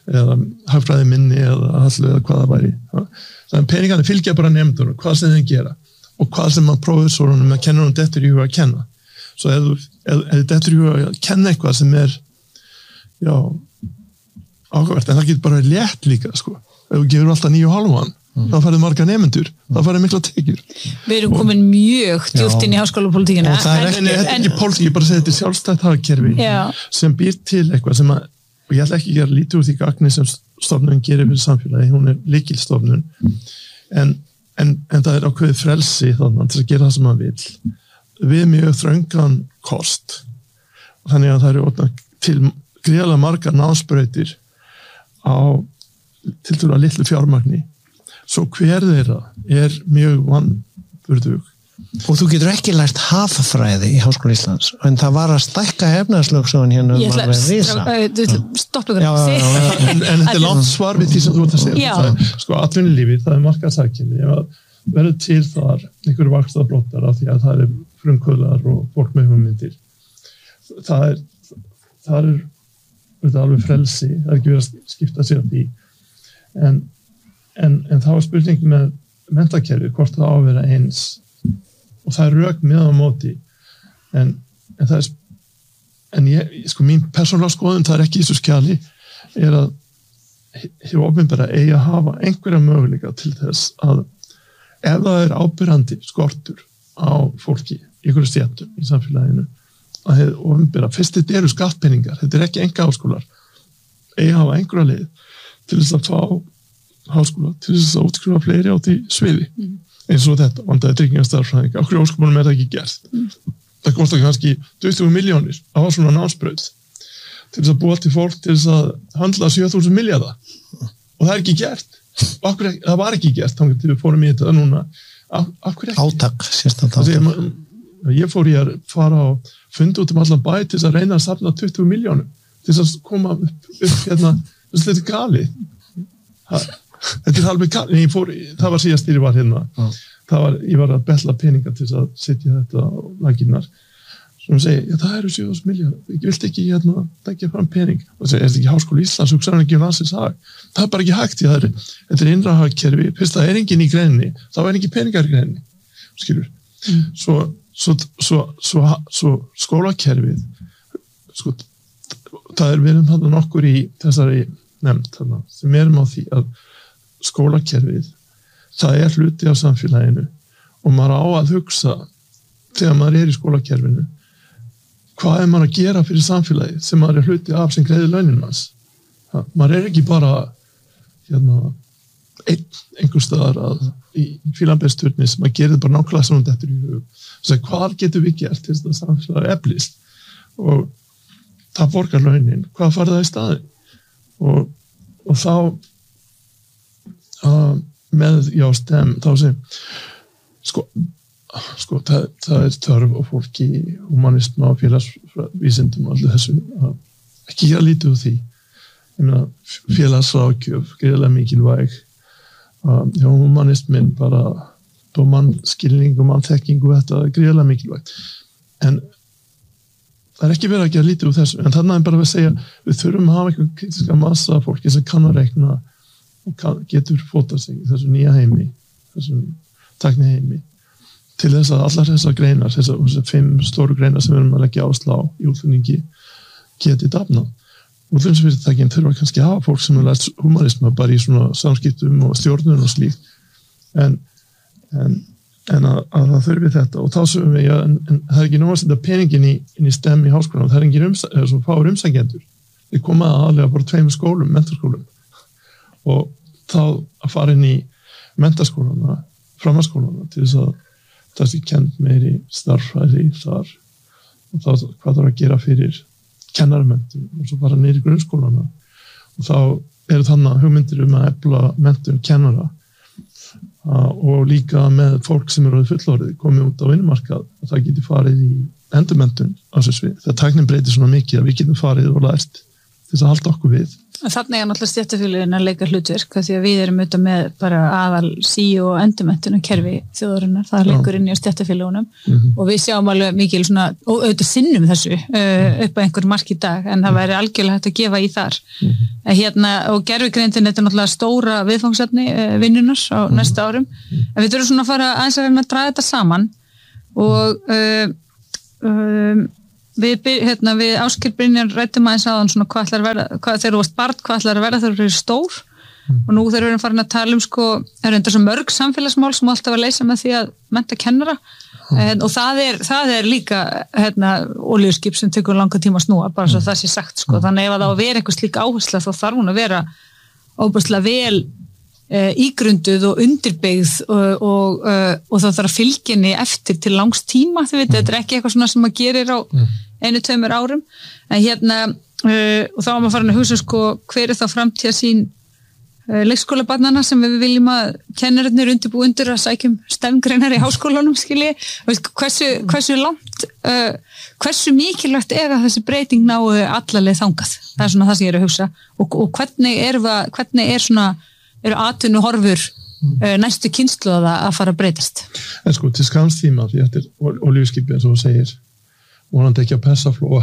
eða hagfræði minni eða allu eða hvað það væri. Þannig að peningarnir fylgja bara nefndunum, hvað sem þeim gera og hvað sem að prófessorunum að kenna um dettur í huga að kenna. Svo ef þú dettur í huga að kenna eitthvað sem er já, áhugavert, en það getur bara létt líka, sko. Ef þú gefur alltaf níu og hálfan, mm. þá færðu marga nefnendur, mm. þá færðu mikla tekjur. Við erum komin mjög djúpt inn í háskólapolitíkina. Og það er ekki, en, en, ekki pólitík, ég bara segi þetta er sjálfstætt hagkerfi sem býr til eitthvað sem að, og ég ætla ekki að gera lítið úr því gagni sem stofnun gerir fyrir samfélagi, hún er lykilstofnun, en, en, en það er ákveðið frelsi þannig til að gera það sem maður vill við mjög þröngan kost. Þannig að það eru til gríðarlega margar námsbrautir á til dæmis litlu fjármagni, svo hver þeirra er mjög vanburðug. Og þú getur ekki lært haffræði í Háskóla Íslands, en það var að stækka efnahagslögsögun hérna um að vera risa. Stopp ykkur. En, en þetta er langt svar við því sem þú ert að segja. Það er, sko, atvinnulífið, það er markaðshagkerfi. Verður til þar einhverju vaxtabroddar af því að það er frumkvöðlar og fólk með hugmyndir. Það er, það er, það er alveg frelsi, það er ekki verið að skipta sér af því. En, en, en það var spurning með menntakerfi, hvort það á að vera eins. Og það er rök með á móti. En, en það er, en ég, sko, mín persónulega skoðun, það er ekki í þessu skjali, er að hér opinbera eigi að hafa einhverja möguleika til þess að ef það er ábyrrandi skortur á fólki í einhverju stéttum í samfélaginu, að hefur opinbera, fyrst þetta eru skattpeningar, þetta er ekki enga háskólar, eigi að hafa einhverja leið til þess að fá háskóla, til þess að útskrifa fleiri á því sviði. Mm. Eins og þetta, vandaði tryggingastarfræðinga. Á hverju óskopunum er það ekki gert. Mm. Það kostar kannski tuttugu milljónir að hafa svona námsbraut til þess að búa til fólk til þess að handla sjö þúsund milljarða. Mm. Og það er ekki gert. Akkur, það var ekki gert, þannig til við fórum í þetta núna. Akkur ekki? Átak, sérstaklega átak. Ég, ég fór í að fara á fundi út um allan bæ til þess að reyna að safna tuttugu milljónum til þess að koma upp, upp hérna, þess að þetta er gali. Það Þetta er alveg kann, ég fór, það var síðast þegar ég var hérna, mm. það var, ég var að betla peninga til þess að setja þetta á laginnar, sem segi, já það eru sjö þúsund milljarðar, ég vilt ekki hérna, tekja fram pening, og segi, er þetta ekki Háskóli Íslands, hugsaðu ekki um landsins hag, það er bara ekki hægt, það er, þetta er innra hagkerfi, fyrst það er enginn í greininni, þá er enginn peningar í greininni, skilur, mm. svo, svo, svo, svo, svo skólakerfið, sko, það er við erum þarna nokkur í þessari nefnd, þarna, sem erum á því að skólakerfið, það er hluti af samfélaginu og maður á að hugsa þegar maður er í skólakerfinu hvað er maður að gera fyrir samfélagið sem maður er hluti af sem greiðir launin hans. Það, maður er ekki bara hérna, ein, einhver staðar að, í fílanbesturni sem maður gerir bara nákvæmlega svona þetta í hug. Þess, hvað getur við gert til þess að samfélagið eflist og það borgar launin, hvað farið það í staðin og, og þá Uh, með já stem þá sem sko, sko það, það er þörf og fólki humanisma og félagsvísindum og allir þessu uh, ekki gera lítið úr því ég meina félagsráðgjöf greiðlega mikilvæg uh, já humanismin bara mannskilning og mannþekking og þetta er greiðlega mikilvægt en það er ekki verið að gera lítið úr þessu en þannig er bara að segja við þurfum að hafa einhvern kritiska massa fólki sem kann að reikna og getur fótað sig í þessu nýja heimi, þessum tækni heimi, til þess að allar þessar greinar, þessar, þessar fimm stóru greinar sem við erum að leggja áslá í útflutningi geti dafnað. Útflutningsfyrirtækin þurfa kannski að hafa fólk sem er lært humanisma bara í svona samskiptum og stjórnun og slíkt, en, en, en að, að það þurfi þetta og þá sögum við, ja, en, en það er ekki nóg að setja peningin í, inn í STEM í háskólanum, það er engin umsækjendur, svo fáur umsækjendur, við komum aðalega bara tveimur skólum, mentorskólum og þá að fara inn í menntaskólana, framhaldsskólana til þess að það sé kennt meiri starffræði þar og þá hvað þarf að gera fyrir kennaramenntun og svo fara niður í grunnskólana og þá eru þannig hugmyndir um að efla menntun kennara og líka með fólk sem eru fullorðið komið út á vinnumarkað og það getur farið í endurmenntun á þessu svið. Það tæknin breytir svona mikið að við getum farið og lært til þess að halda okkur við. Þannig er náttúrulega stéttarfélögin að leika hlutverk því að við erum auðvitað með bara aðal sí og endurmenntun og kerfi þjóðarinnar, það leikur inn í stéttarfélögunum mm-hmm. og við sjáum alveg mikil svona, og auðvitað sinnum þessu uh, upp að einhver mark í dag en það væri algjörlega hægt að gefa í þar mm-hmm. hérna, og gervigreindin þetta er náttúrulega stóra viðfangsefni uh, vinnunar á mm-hmm. næsta árum en við þurfum svona að fara aðeins að reyna að draga þetta saman og uh, um, Við, hérna, við Ásgeir Brynjar rættum aðeins aðan svona hvað ætlar að verða, hvað, þegar þú varst barn, hvað ætlar að verða þegar þú eru stór mm. og nú þegar við erum farin að tala um sko, það eru enda svo mörg samfélagsmál sem alltaf að leysa með því að mennta kennara mm. en, og það er, það er líka hérna, olíuskip sem tekur langa tíma að snúa, bara svo mm. það sé sagt sko, mm. þannig ef það á að vera einhvers líka áhersla þá þarf hún að vera óbærslega vel e, ígrunduð og undirbyggð og, og, og, og þá þarf að fylginni eftir til langs tíma, þið veit, mm. þetta er ekki eitthvað svona sem maður gerir á mm. einu, tveimur árum en hérna, uh, og þá var maður farin að hugsa sko, hver er þá framtíða sín uh, leikskólabarnana sem við viljum að kennarinnir undirbúi undir að sækjum stefngreinar í háskólanum skilji, hversu, hversu langt uh, hversu mikilvægt er að þessi breyting nái allaleg þangað, það er svona það sem ég er að hugsa og, og hvernig er, hvernig er svona, eru atvinnu horfur uh, næstu kynslóða að fara að breytast En sko, til skamstíma því þetta er olíuskipið eins og þú segir vonandi ekki að persaflóa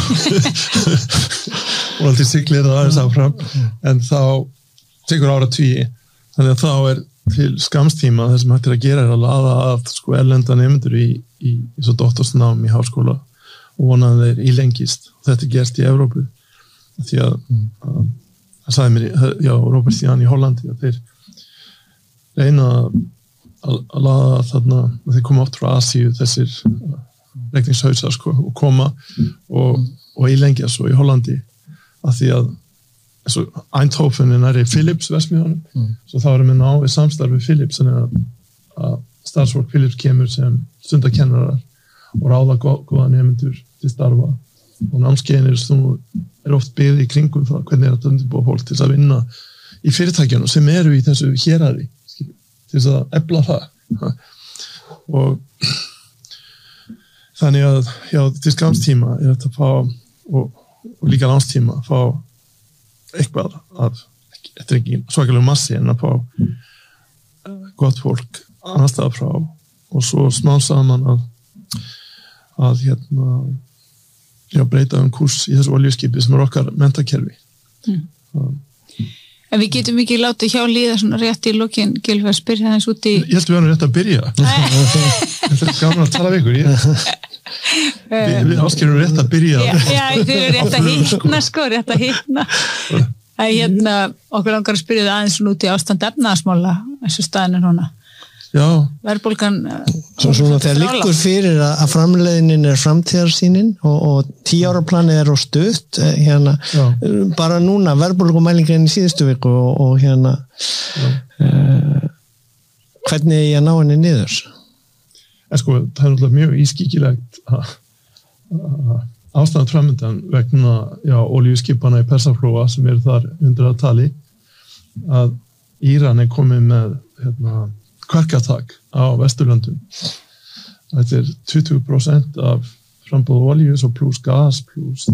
vonandi siglir það aðeins áfram en þá tekur ára tvíi þannig að þá er til skamstíma það sem hættir að gera er að laða að sko erlenda nemendur í, í, í svo doktorsnám í háskóla og vonandi þeir ílengist og þetta er gert í Evrópu því að það sagði mér, já, Robert Jan í Hollandi að þeir reyna að, að laða þarna þeir koma oft frá Asíu þessir reikningshausar sko, og koma og, og ílengja svo í Hollandi að því að Eindhoven er næri Philips versmiðanum mm. svo þá erum við náið samstarfi Philips þannig að, að starfsfólk Philips kemur sem stundakennarar og ráða góða nefnendur til starfa og námskeiðin er oft byggð í kringum það hvernig er að undirbúa fólk til að vinna í fyrirtækjunum sem eru í þessu héraði til að efla það og þannig að já, til skamstíma er þetta að fá og, og líka lánstíma að fá eitthvað að þetta er ekki svakalega massi en að fá gott fólk annar staðar frá og svo smá saman að að hérna já, breyta um kurs í þessu olíuskipi sem er okkar menntakerfi mm. um, En við getum ekki látið hjá líða svona rétt í lokin Gylfi að spyrja þess út í Ég held að við erum rétt að byrja Þetta er gaman að tala við ykkur ég Við, við áskerum rétt að byrja Já, já þið eru rétt að hittna sko, rétt að hittna Það er hérna, okkur langar að spyrja það aðeins út í ástand efnaðasmála þessu staðinu núna Já Verðbólgan Svo svona þegar liggur fyrir að, að framleiðinin er framtíðarsýnin og, og tíu ára planið er á stutt hérna, Já. bara núna verðbólgumælingin í síðustu viku og, og hérna uh, hvernig ég ná henni niður En sko, það er náttúrulega mjög ískíkilegt að ástæðan framöndan vegna já, olíuskipana í Persaflóa sem eru þar undir að tali að Íran er komið með hérna, kverkatak á Vesturlöndum. Þetta er tuttugu prósent af frambúðu olíu og pluss gas pluss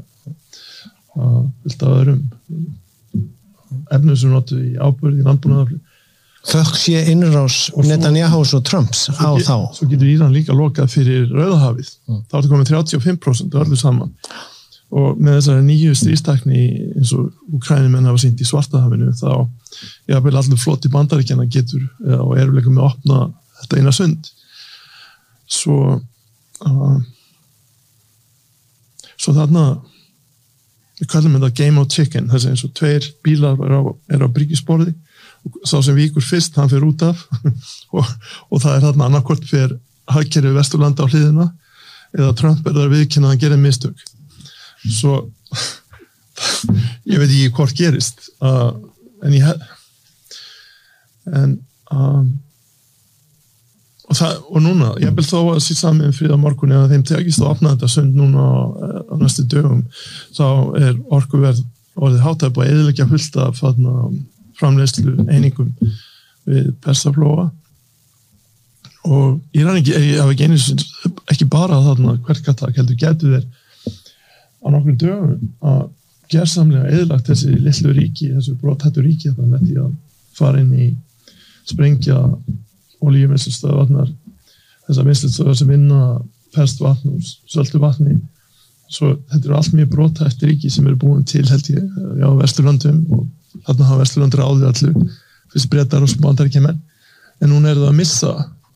vilt að öðrum efnum sem notu í áburð í landbúnaðarflug. Þökk sé innrás Netanyahus og Trumps á get, þá. Svo getur Íran líka lokað fyrir Rauðahafið. Mm. Þá er þetta komið þrjátíu og fimm prósent öllu saman. Og með þessari nýju stríðstakni eins og Úkraínumenn hafa sýnt í Svartahafinu þá jafnvel allur floti Bandaríkjanna getur og eruleika með að opna þetta eina sund. Svo uh, svo þarna við kallum þetta game of chicken þess að eins og tveir bílar er á, er á bryggjusporði og sá sem víkur fyrst hann fyrir út af og, og það er þarna annarkvort fyrir hagkerfi Vesturlanda á hliðina eða Trump er það viðkynna að hann gerir mistök. Svo ég veit ekki hvort gerist uh, en ég en um, og, það, og núna ég vil þó að síðan saman fríða morgun eða þeim tekist að opna þetta sund núna á, á næstu dögum þá er orkuverð orðið hátæp og eðilegja fullt af þarna, framleiðslu einingum við Persaflóa og ég er ekki, ég hafa ekki einu ekki bara þarna hverkatak heldur getur þeir á nokkrum dögum að gersamlega eðlagt þessi litlu ríki, þessu brothættu ríki þetta með því að fara inn í sprengja olíuvinnslustöðvarnar, þessar vinnslustöðvar sem vinna ferskt vatn og söltu vatni. Svo þetta eru allt mjög brothætt ríki sem eru búin til held ég á Vesturlöndum og þarna hafa Vesturlönd ráðið allu fyrst Bretar og Bandaríkjamenn, en núna er það að missa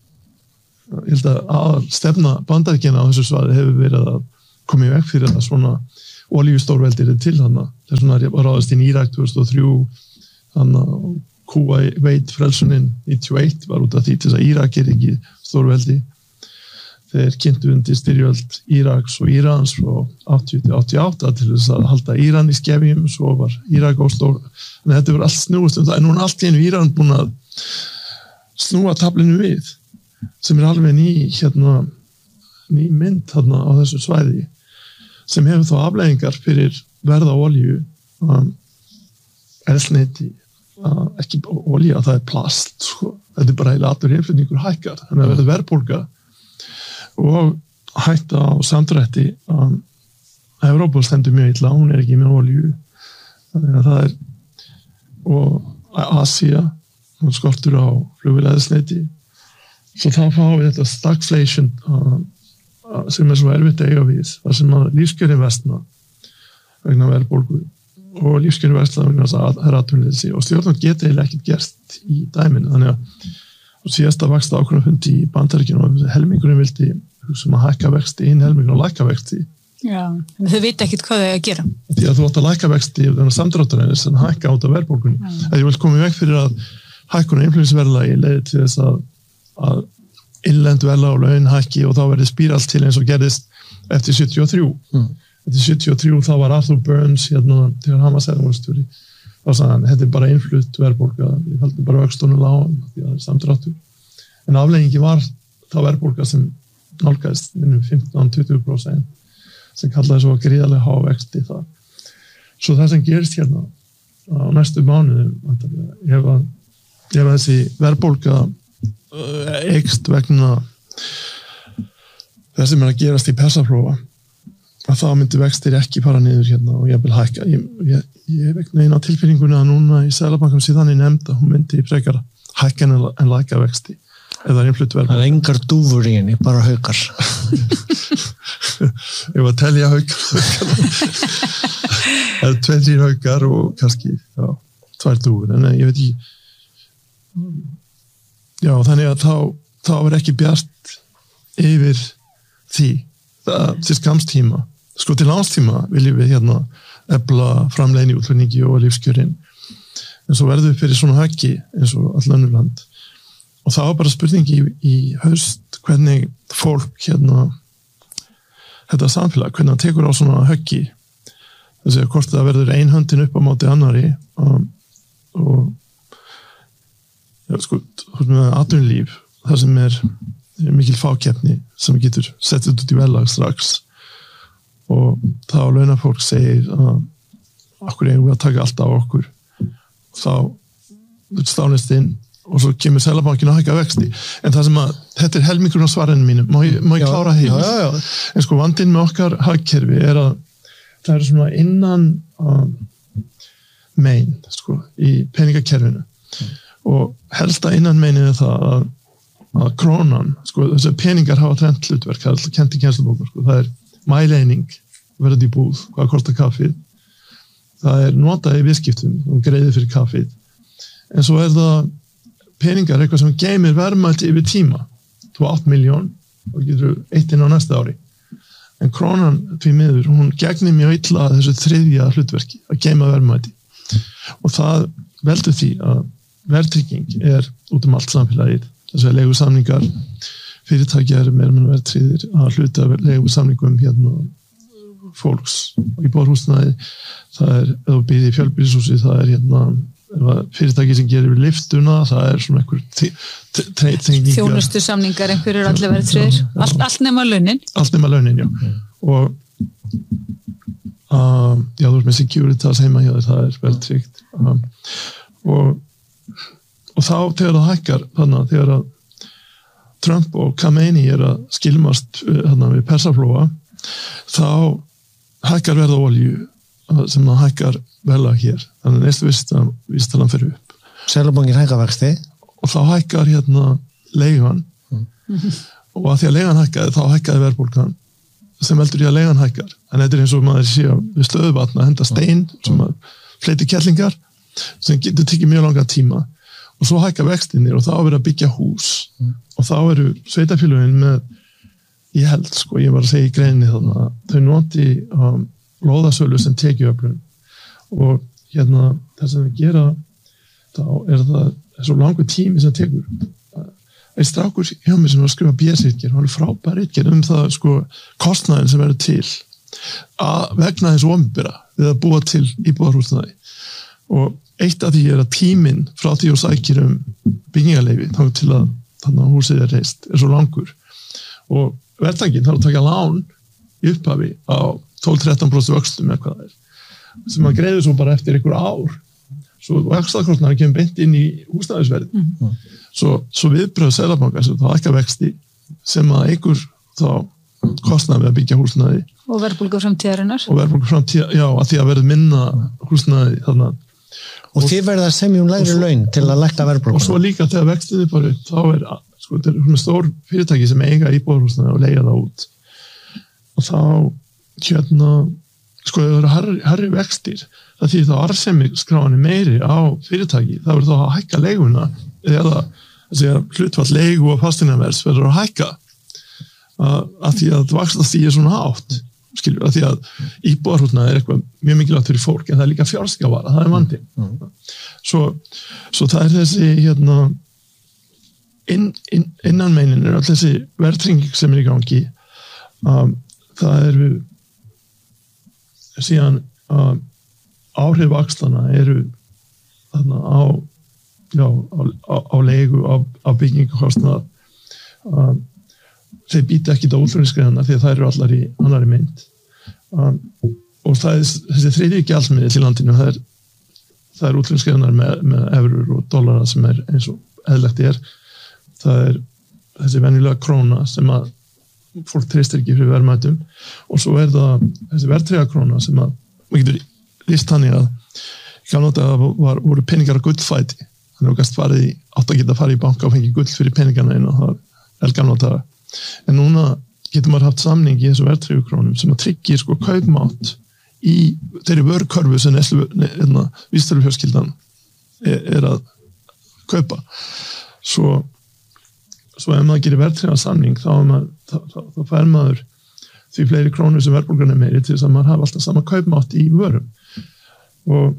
ég held að aðal stefna Bandaríkjanna á þessu svæði hefur verið að koma í veg fyrir það svona olíustórveldir til hana, þess vegna var ráðist inn í Írak tvö þúsund og þrjú, hana Kuwait frelsunin níutíu og eitt var út af því til þess að Írak er ekki stórveldi. Þeir kynntu undir styrjöld Íraks og Írans frá áttatíu til áttatíu og átta til þess að halda Íran í skefjum, svo var Írak óstór, en þetta var allt snúist um það, en núna allt í einu Íran búin að snúa taflinu við, sem er alveg ný hérna, ný mynd þarna á þessu svæði, sem hefur þá afleiðingar fyrir verð á olíu, um, eldsneyti, uh, ekki olía, það er plast, sko. Þetta er bara heila allur innflutningur hækkar, þannig að verður verðbólga og hætta á samdrætti. Um, Evrópa stendur mjög illa, hún er ekki með olíu, þannig að það er, og Asía, hún skortur á flugvélaeldsneyti, svo þá fáum við þetta stagflation, um, sem er svo erfitt að eiga við, þar sem að lífskjörin vestna vegna verðbólgu og lífskjörin vestna vegna þess að atvinnuleysi og stjórnvöld geta eiginlega ekkert gerst í dæminu, þannig að og síðasta vaxta ákvörðunarfundi í Bandaríkjunum og helmingurinn vildi sem að hækka vexti, hinn helmingurinn að lækka vexti. Já, en þau vita ekkert hvað þau að gera. Því að þú átt að lækka vexti þannig að samdráttarinn sem hækka át af verðbólgunni. Mm. Að ég vil koma í veg fyrir að hækkun og innflutningsverðlagi leiði til þess að, að innlend verðlag og laun hækki og þá verði spíralt til eins og gerðist eftir sjötíu og þrjú. Mm. Eftir sjötíu og þrjú þá var Arthur Burns hérna þegar hann var seðlabankastjóri. Þá sagði hann, þetta er bara innflutt verðbólga, við heldum bara vöxtunum lágum því að það er samdráttur. En afleiðingi var þá verðbólga sem nálgæðist minnum fimmtán til tuttugu prósent sem kallaði svo gríðarlega há vexti það. Svo það sem gerist hérna á næstu mánuðum, ef að, ef að þessi verðbólga eykst vegna þess sem er að gerast í Persaflóa, að þá myndi vextir ekki fara niður hérna og ég vil hækka. Ég, ég, ég hef ekki neina tilfinninguna að núna í Seðlabankanum síðan ég nefndi að hún myndi frekar hækka en, en lækka vexti eða innflutt verðbólga. Það er engar dúfur í henni, bara haukar. Ég var að telja haukar. Það er tveir haukar og kannski já, tvær dúfur, en ég veit ekki. Já, þannig að þá, þá er ekki bjart yfir því það, til skamstíma. Sko til lánstíma viljum við hérna efla framleiðni, útflutningi og lífskjörin. En svo verður við fyrir svona höggi eins og all önnur land. Og það var bara spurningi í, í haust hvernig fólk hérna þetta samfélag, hvernig það tekur á svona höggi. Þess að hvort það verður ein höndin upp á móti annari um, og já, sko, með atvinnulíf, það sem er, er mikil fákeppni sem getur sett út í verðlag strax og þá launafólk segir að okkur eigum við að taka allt á okkur þá stálist inn og svo kemur Seðlabankinn að hækka vexti en það sem að, þetta er helmingurinn á svarinu mínu má ég, má ég klára heim en sko vandinn með okkar hagkerfi er að það er svona innan um, megin sko, í peningakerfinu mm. og helsta innan megin er það að, að krónan, sko þessi peningar hafa trend hlutverk, það er alltaf kent í kennslubókum sko, það er mæleining verður í búð, hvað kostar kaffið það er notað í viðskiptum og greiði fyrir kaffið en svo er það peningar eitthvað sem geymir verðmæti yfir tíma þú átt miljón og getur eitt inn á næsta ári en krónan því miður, hún gegnir mjög illa þessu þriðja hlutverki að geyma verðmæti og það veldur því að verðtrygging er út um allt samfélagið þess að leigusamningar fyrirtækjar meira með verðtryggðir að hluta leigusamningum hérna fólks í borhúsnæði það er, ef þú býðir í fjölbýlishúsi það er hérna fyrirtæki sem gerir við liftuna, það er svona einhver þjónustu samningar, einhverjur allir verið tryggðir allt, allt nema launin allt nema launin, já mm. og um, já, þú veist með Securitas heima hjá þér, það er vel tryggt um, og og þá þegar það hækkar þannig að þegar að Trump og Khamenei er að skilmast þannig við Persaflóa þá hækkar verð á olíu sem að hækkar verðlag hér, þannig að neyslu vísitalan fer upp. Seðlabankinn hækkar vexti og þá hækkar hérna leigan mm. og að því að leigan hækkaði þá hækkaði verðbólgan sem veldur í að leigan hækkar, en þetta er eins og maður sé við stöðuvatn að henda stein mm. sem að fleiti kettlingar sem getur tekið mjög langa tíma og svo hækkar vextinir og þá er verið að byggja hús mm. og þá eru sveitafélögin með, ég held sko, ég var að segja í greinni þannig að þau noti um, lóðasölu sem tekjuöflun og hérna það sem við gera þá er það er svo langur tími sem tekur einn strákur hjá mér sem var að skrifa B-sitger, hann er frábær ritgerð um það sko kostnaðin sem verður til að vegna þess opinbera við að búa til íbúðarhúsnæði og eitt af því er að tíminn frá því og sækir um byggingarleyfi þá til að þannig að húsið er reist er svo langur og verðtækinn þarf að taka lán í upphafi á tólf til þrettán prósent vöxtum eða hvað það er sem að greiður svo bara eftir einhver ár svo vaxtakostnaðar kemur beint inn í húsnæðisverð mm. svo, svo viðbröð Seðlabankans þá ekki vexti sem að einhver þá kostnaði við að byggja húsnæði og verðbólgu framtíðarinnar og verðbólgu framtíðar, já, að því að verður minna húsnæði þannig og, og þið verða að semja um lægri laun til að lækka verðbólgu og svo líka þegar vextiði bara upp þá er, sko, þetta er með stór fyrirtæki sem eiga íbúðarhúsnæði og leigja það út og þá hérna sko það eru harri, harri vextir það því þá arðsemisskráin er meiri á fyrirtæki, það verður þá að hækka leiguna eða hlutfall leigu og fasteignaverðs verður að hækka að, að því að vaxtastig er svona hátt skilur, að því að íbúðarhúsnæði er eitthvað mjög mikilvægt fyrir fólk en það er líka fjárskjávara, það er vandi mm. svo, svo það er þessi hérna inn, inn, innanmeinin er all þessi verðtrygging sem er í gangi um, það eru síðan uh, áhrif vaxtana eru þarna á, já, á, á, á leigu, á, á byggingakostnað uh, þeir býta ekki á útflutningsgreinarnar því að það eru allar í annari mynd um, og það er þessi þriðji gjaldmiðill í landinu það er, það er útflutningsgreinar með, með eurur og dollara sem er eins og eðlilegt er það er þessi venjulega króna sem að fólk treystir ekki fyrir verðmætum og svo er það þessi verðtryggða króna sem að maður getur lýst þannig að ég kann nota að það voru peningar á gullfæti þannig að það farið í átt að geta farið í banka og fengið gull fyrir peningarna inn og það er elgan nota en núna getur maður haft samning í þessu verðtryggðu krónum sem að tryggir sko kaupmátt í þeirri vörkörfu sem vísitölufjölskyldan er, er að kaupa svo svo ef maður gerir verðtryggða samning þá, maður, þá, þá, þá fær maður því fleiri krónur sem verðbólgan er meiri til þess að maður hafa alltaf sama kaupmátt í vörum og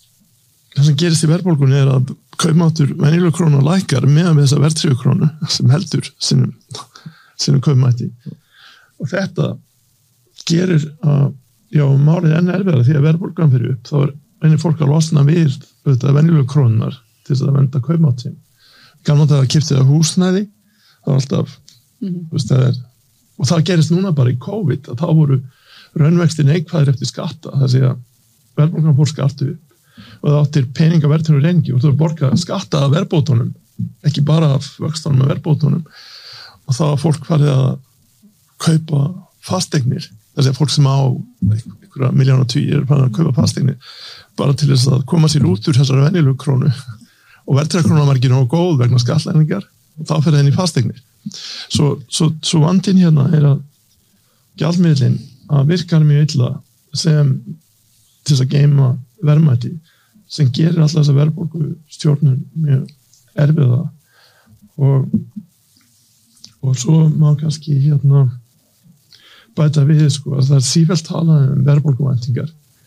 það sem gerist í verðbólgunni er að kaupmáttur venjulega krónu lækkar meðan við þessa verðtryggðu krónu sem heldur sinum, sinum kaupmætti og þetta gerir að já, málið enn erfiðara því að verðbólgan fyrir upp þá er reynir fólk að losna við venjulega krónunar til þess að venda kaupmátt sin kannan það að kipta það húsnæði það var alltaf mm-hmm. veist, það er, og það gerist núna bara í COVID að þá voru raunvexti neikvæðir eftir skatta það sé að verðbólgan fór skattu upp og það áttir peningaverðinu rengi og þú voru borgað skatta af verðbótunum ekki bara af vöxtunum með verðbótunum og þá var fólk farið að kaupa fasteignir það sé að fólk sem á einhverja miljóna tugir er farið að kaupa fasteignir bara til þess að koma sér út úr þessari venjulegu krónu og verðtryggða var ekki nógu góð vegna skattlækningar og þá fer það inn í fasteignir svo, svo, svo vandinn hérna er að gjaldmiðlinn að virkar mjög illa sem til þess að geima verðmæti sem gerir alltaf þessa verðbólgu stjórnun mjög erfiða og og svo má kannski hérna bæta við sko að það er sífellt talað um verðbólguvæntingar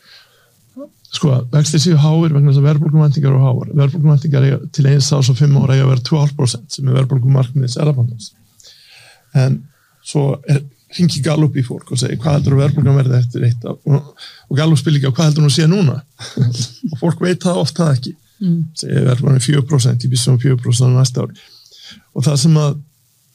sko, vextir séu háir vegna þess að verðbólguvæntingar og háar. Verðbólguvæntingar til eins árs og fimm ára eiga að vera tvö komma fimm prósent sem er verðbólgumarkmiðið Seðlabankans. En svo er, hringi Gallup í fólk og segir hvað heldur að verðbólgan verði eftir eitt og, og Gallup spil líka hvað heldur hún sé núna og fólk veit það ofta ekki. Mm. Segir verðbólgan er fjögur prósent, ég býst um fjögur prósent á næsta ári. Og það sem að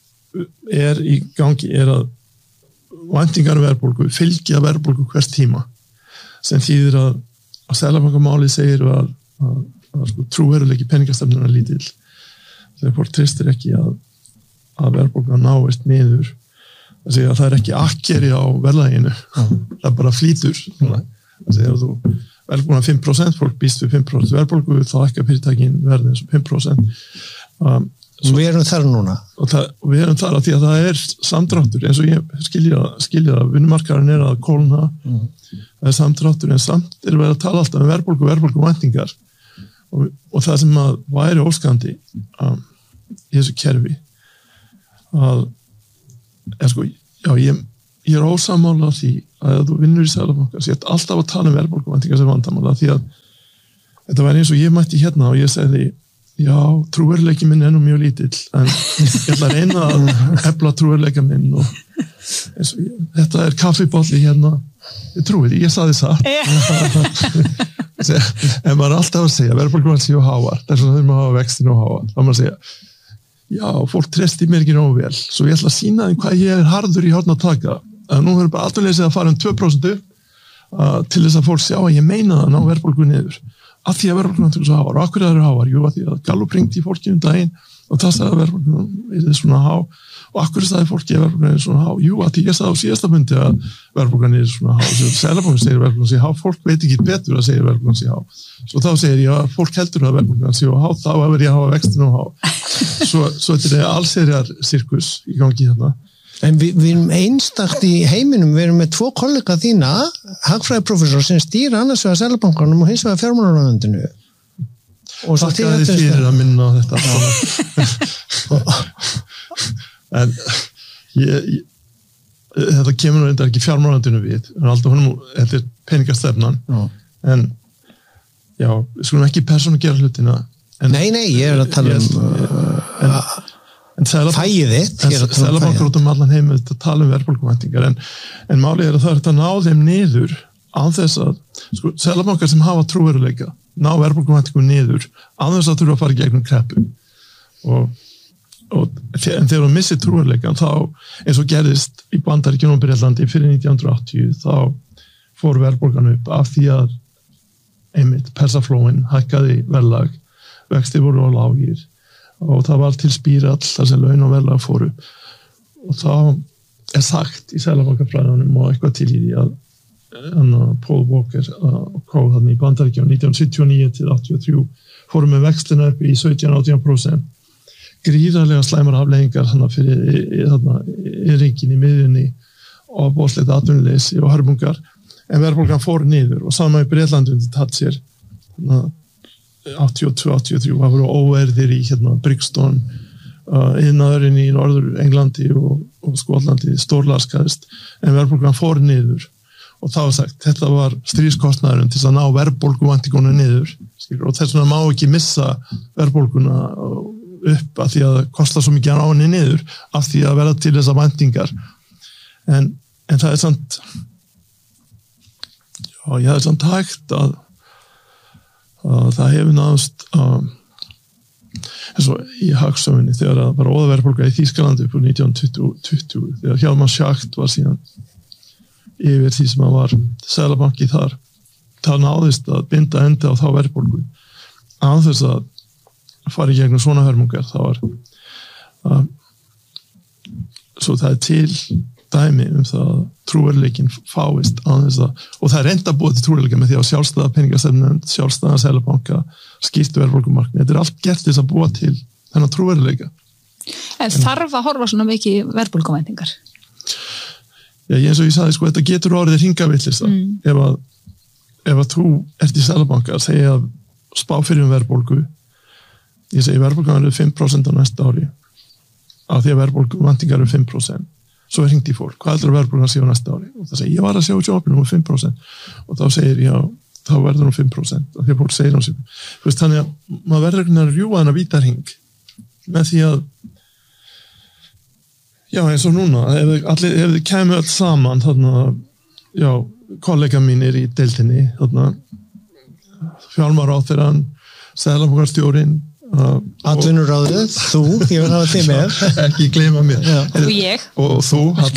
er í gangi er að væntingar verðbólgu fylgja verðbólgu hvers tíma sem þýðir að að Seðlabankamálið segir að, að, að sko, trúveruleiki peningastefnunnar lítill þegar fólk treystir ekki að, að verðbólgan náist niður það segir að það er ekki akkeri á verðlaginu mm. það bara flýtur svona, þegar þú verðbólgan fimm prósent, fólk býst við fimm prósent verðbólgu, þá hækkar fyrirtækin verðið eins og fimm prósent. Um, Svo, við erum þar núna. Og, það, og við erum þar að því að það er samdráttur, eins og ég skilja, skilja að vinnumarkaðurinn er að kólna, mm. það er samdráttur, en samt er við að tala alltaf um verðbólgu, verðbólgu væntingar og, og það sem að væri óskandi um, í þessu kerfi að, er sko, já, ég, ég er ósammála því að ef þú vinnur í Seðlabanka, sétt alltaf að tala um verðbólgu væntingar sem vandamála, því að þetta væri eins og ég mætti hérna og ég segði já, trúverleiki minn er nú mjög lítill en ég ætla að reyna að efla trúverleika minn og eins og ég, þetta er kaffibolli hérna ég trúi því, ég saði satt en maður er alltaf að segja verðbólgan séu háar, þess að þau maður hafa vextinu og háar, þá maður að segja já, fólk treysti mér ekki nógu vel svo ég ætla að sýna þeim hvað ég er harður í horn að taka, að nú hefur bara atvinnuleysið að fara um tvö prósent upp uh, til þess að fólk sjá að ég meina það að ná verðbólgu niður að því að verðbólgan er svo háar og akkur það eru háar, jú að því að Gallup ringdi í fólki um daginn og það sagði að verðbólgan er svona há og akkur sagði fólki að verðbólgan er svona há, jú að því ég sagði á síðasta fundi að verðbólgan er svona há og Seðlabankinn segir verðbólgan sé há, fólk veit ekki betur að segja verðbólgan sé há, svo þá segir ég að fólk heldur að verðbólgan sé há, þá verður ég að hafa vextinu há, svo, svo þetta er allsherjar sirkus í gangi hérna. En við, við erum einstakt í heiminum, við erum með tvo kollega þína, hagfræðiprófessor sem stýra annars vegar Seðlabankanum og hins vegar fjármálaráðuneytinu. Takk að þið fyrir að minna á þetta. en ég, ég, þetta kemur nú eitthvað ekki fjármálaráðuneytinu við, en alltaf honum, þetta er peningastefnan, já. En já, við skulum ekki persónu gera hlutina. En, nei, nei, ég er að tala um... En, en fæið þitt Seðlabankar út um allan heim að tala um verðbólguvæntingar en, en málið er að það er að ná þeim niður án þess að sko, Seðlabankar sem hafa trúveruleika ná verðbólguvæntingum niður án þess að þurfa að fara í gegnum kreppu og, og en þegar þú missir trúveruleikan þá eins og gerðist í Bandaríkjunum og Bretlandi fyrir nítján hundruð áttatíu þá fór verðbólgan upp af því að einmitt persaflóin hækkaði verðlag vextir voru á lágir og það var til spírall þar sem laun og verðlag fóru og þá er sagt í Seðlabankafræðunum og eitthvað til í því að Anna, Paul Walker og hvað þannig í Bandaríkjunum nítján hundruð sjötíu og níu til áttatíu og þrjú fóru með vextina upp í sautján til átján prósent gríðarlega slæmar afleiðingar þannig fyrir þarna ringin í miðjunni og bóðslegt atvinnuleysi og hörmungar en verðbólgan fór niður og saman í Bretlandi undir tatt sér þannig áttatíu og tvö áttatíu og þrjú, það voru óerðir í hérna Brixton, uh, iðnaðurinn í Norður Englandi og, og Skotlandi stórlaskaðist en verðbólgan fór niður og þá var sagt, þetta var stríðskostnaðurinn til að ná verðbólguvæntinguna niður skilur, og þess vegna má ekki missa verðbólguna upp af því að það kostar svo mikið að ná henni niður af því að verða til þessar væntingar en, en það er samt já, ég hef samt hægt að Uh, það hefur náðast um, eins og í hagsöfunni þegar það var óðaverðbólga í Þýskalandi upp úr nítján hundruð tuttugu þegar Hjalmar Schacht var síðan yfir því sem hann var Seðlabanki þar það náðist að binda enda á þá verðbólgu án þess að fara í gegnum svona hörmungar það var uh, svo það er til dæmi um það að trúverleikin fáist að þess að, og það er enda búið til trúverleika með því að sjálfstæða peningastefnunefnd, sjálfstæða Seðlabanka, skýrtu verðbólgumarkmið, þetta er allt gert þess að búa til þennan trúverleika. En, en þarf að horfa svona mikið verðbólguvæntingar? Já, eins og ég sagði, sko, þetta getur orðið hringavillista mm. ef að, ef að þú ert í Seðlabanka að segja að spá fyrir um verðbólgu, ég segi verðbólgan eru fimm prósent á næsta ári, af því að verðbólguvæntingar eru fimm prósent. Svo er hringt í fólk, hvað heldur að verðbólgan sé á næsta ári? Og það segir, ég var að sjá sjópinu um fimm prósent og þá segir, já, þá verður hún fimm prósent og því að fólk segir hún sem þannig að maður verður ekki að rjúa þennan vítarhing með því að já, eins og núna ef, allir, ef þið kemur allt saman þarna, já, kollega mínir í deildinni þarna fjármálaráðherrann, Seðlabankastjórinn Uh, Atvinnuráðið, þú, ég vil hafa þig með ekki gleyma mér og ég, og þú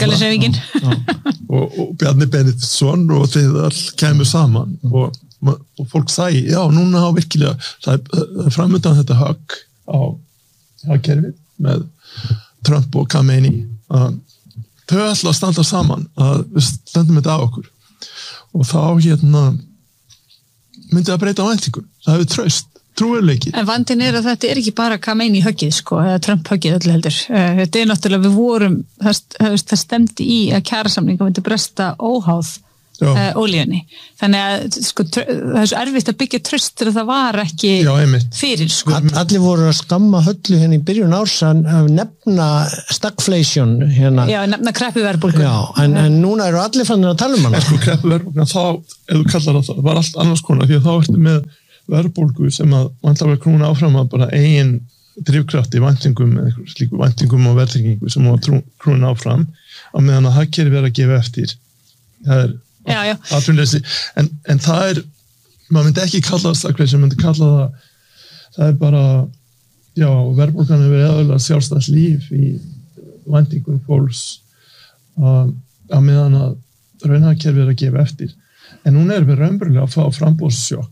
og, og Bjarni Benediktsson og þið all kemur saman og, og fólk sæi, já, núna á virkilega það er framöndan þetta högg á hagkerfið með Trump og Khamenei uh, þau ætla að standa saman að við stöndum þetta á okkur og þá hérna myndi að breyta á væntingum, það hefur traust trúverleiki. En vandinn er að þetta er ekki bara Khamenei höggið sko, eða Trump höggið öllu heldur. Þetta er náttúrulega, við vorum, það, það stemdi í að kjarasamninga myndi bresta óháð uh, ólíunni. Þannig að sko, það er svo erfitt að byggja traust þegar það var ekki Já, fyrir sko. All, allir voru að skamma Höllu hérna í byrjun árs að nefna stagflation hérna. Já, nefna kreppuverðbólgu. Já, en, en núna eru allir fannir að tala um hana. Sko kreppuverðbólguna, þá, ef þú kallar það, það var allt annars konar, því að þá ertu með verðbólgu sem að vantarlega krúna áfram að bara eigin drifkraft í væntingum eða slíku væntingum og verðtryggingu sem að krúna áfram á meðan að hagkerfið verið að gefa eftir. Það er atvinnuleysi, en, en það er, maður myndi ekki kalla það stagflation, maður myndi kalla það, það er bara, já, verðbólgan hefur verið eðalega sjálfstætt líf í væntingum fólks að, að meðan að raunhagkerfið er að gefa eftir. En núna erum við raunverulega að fá frambúðssjokk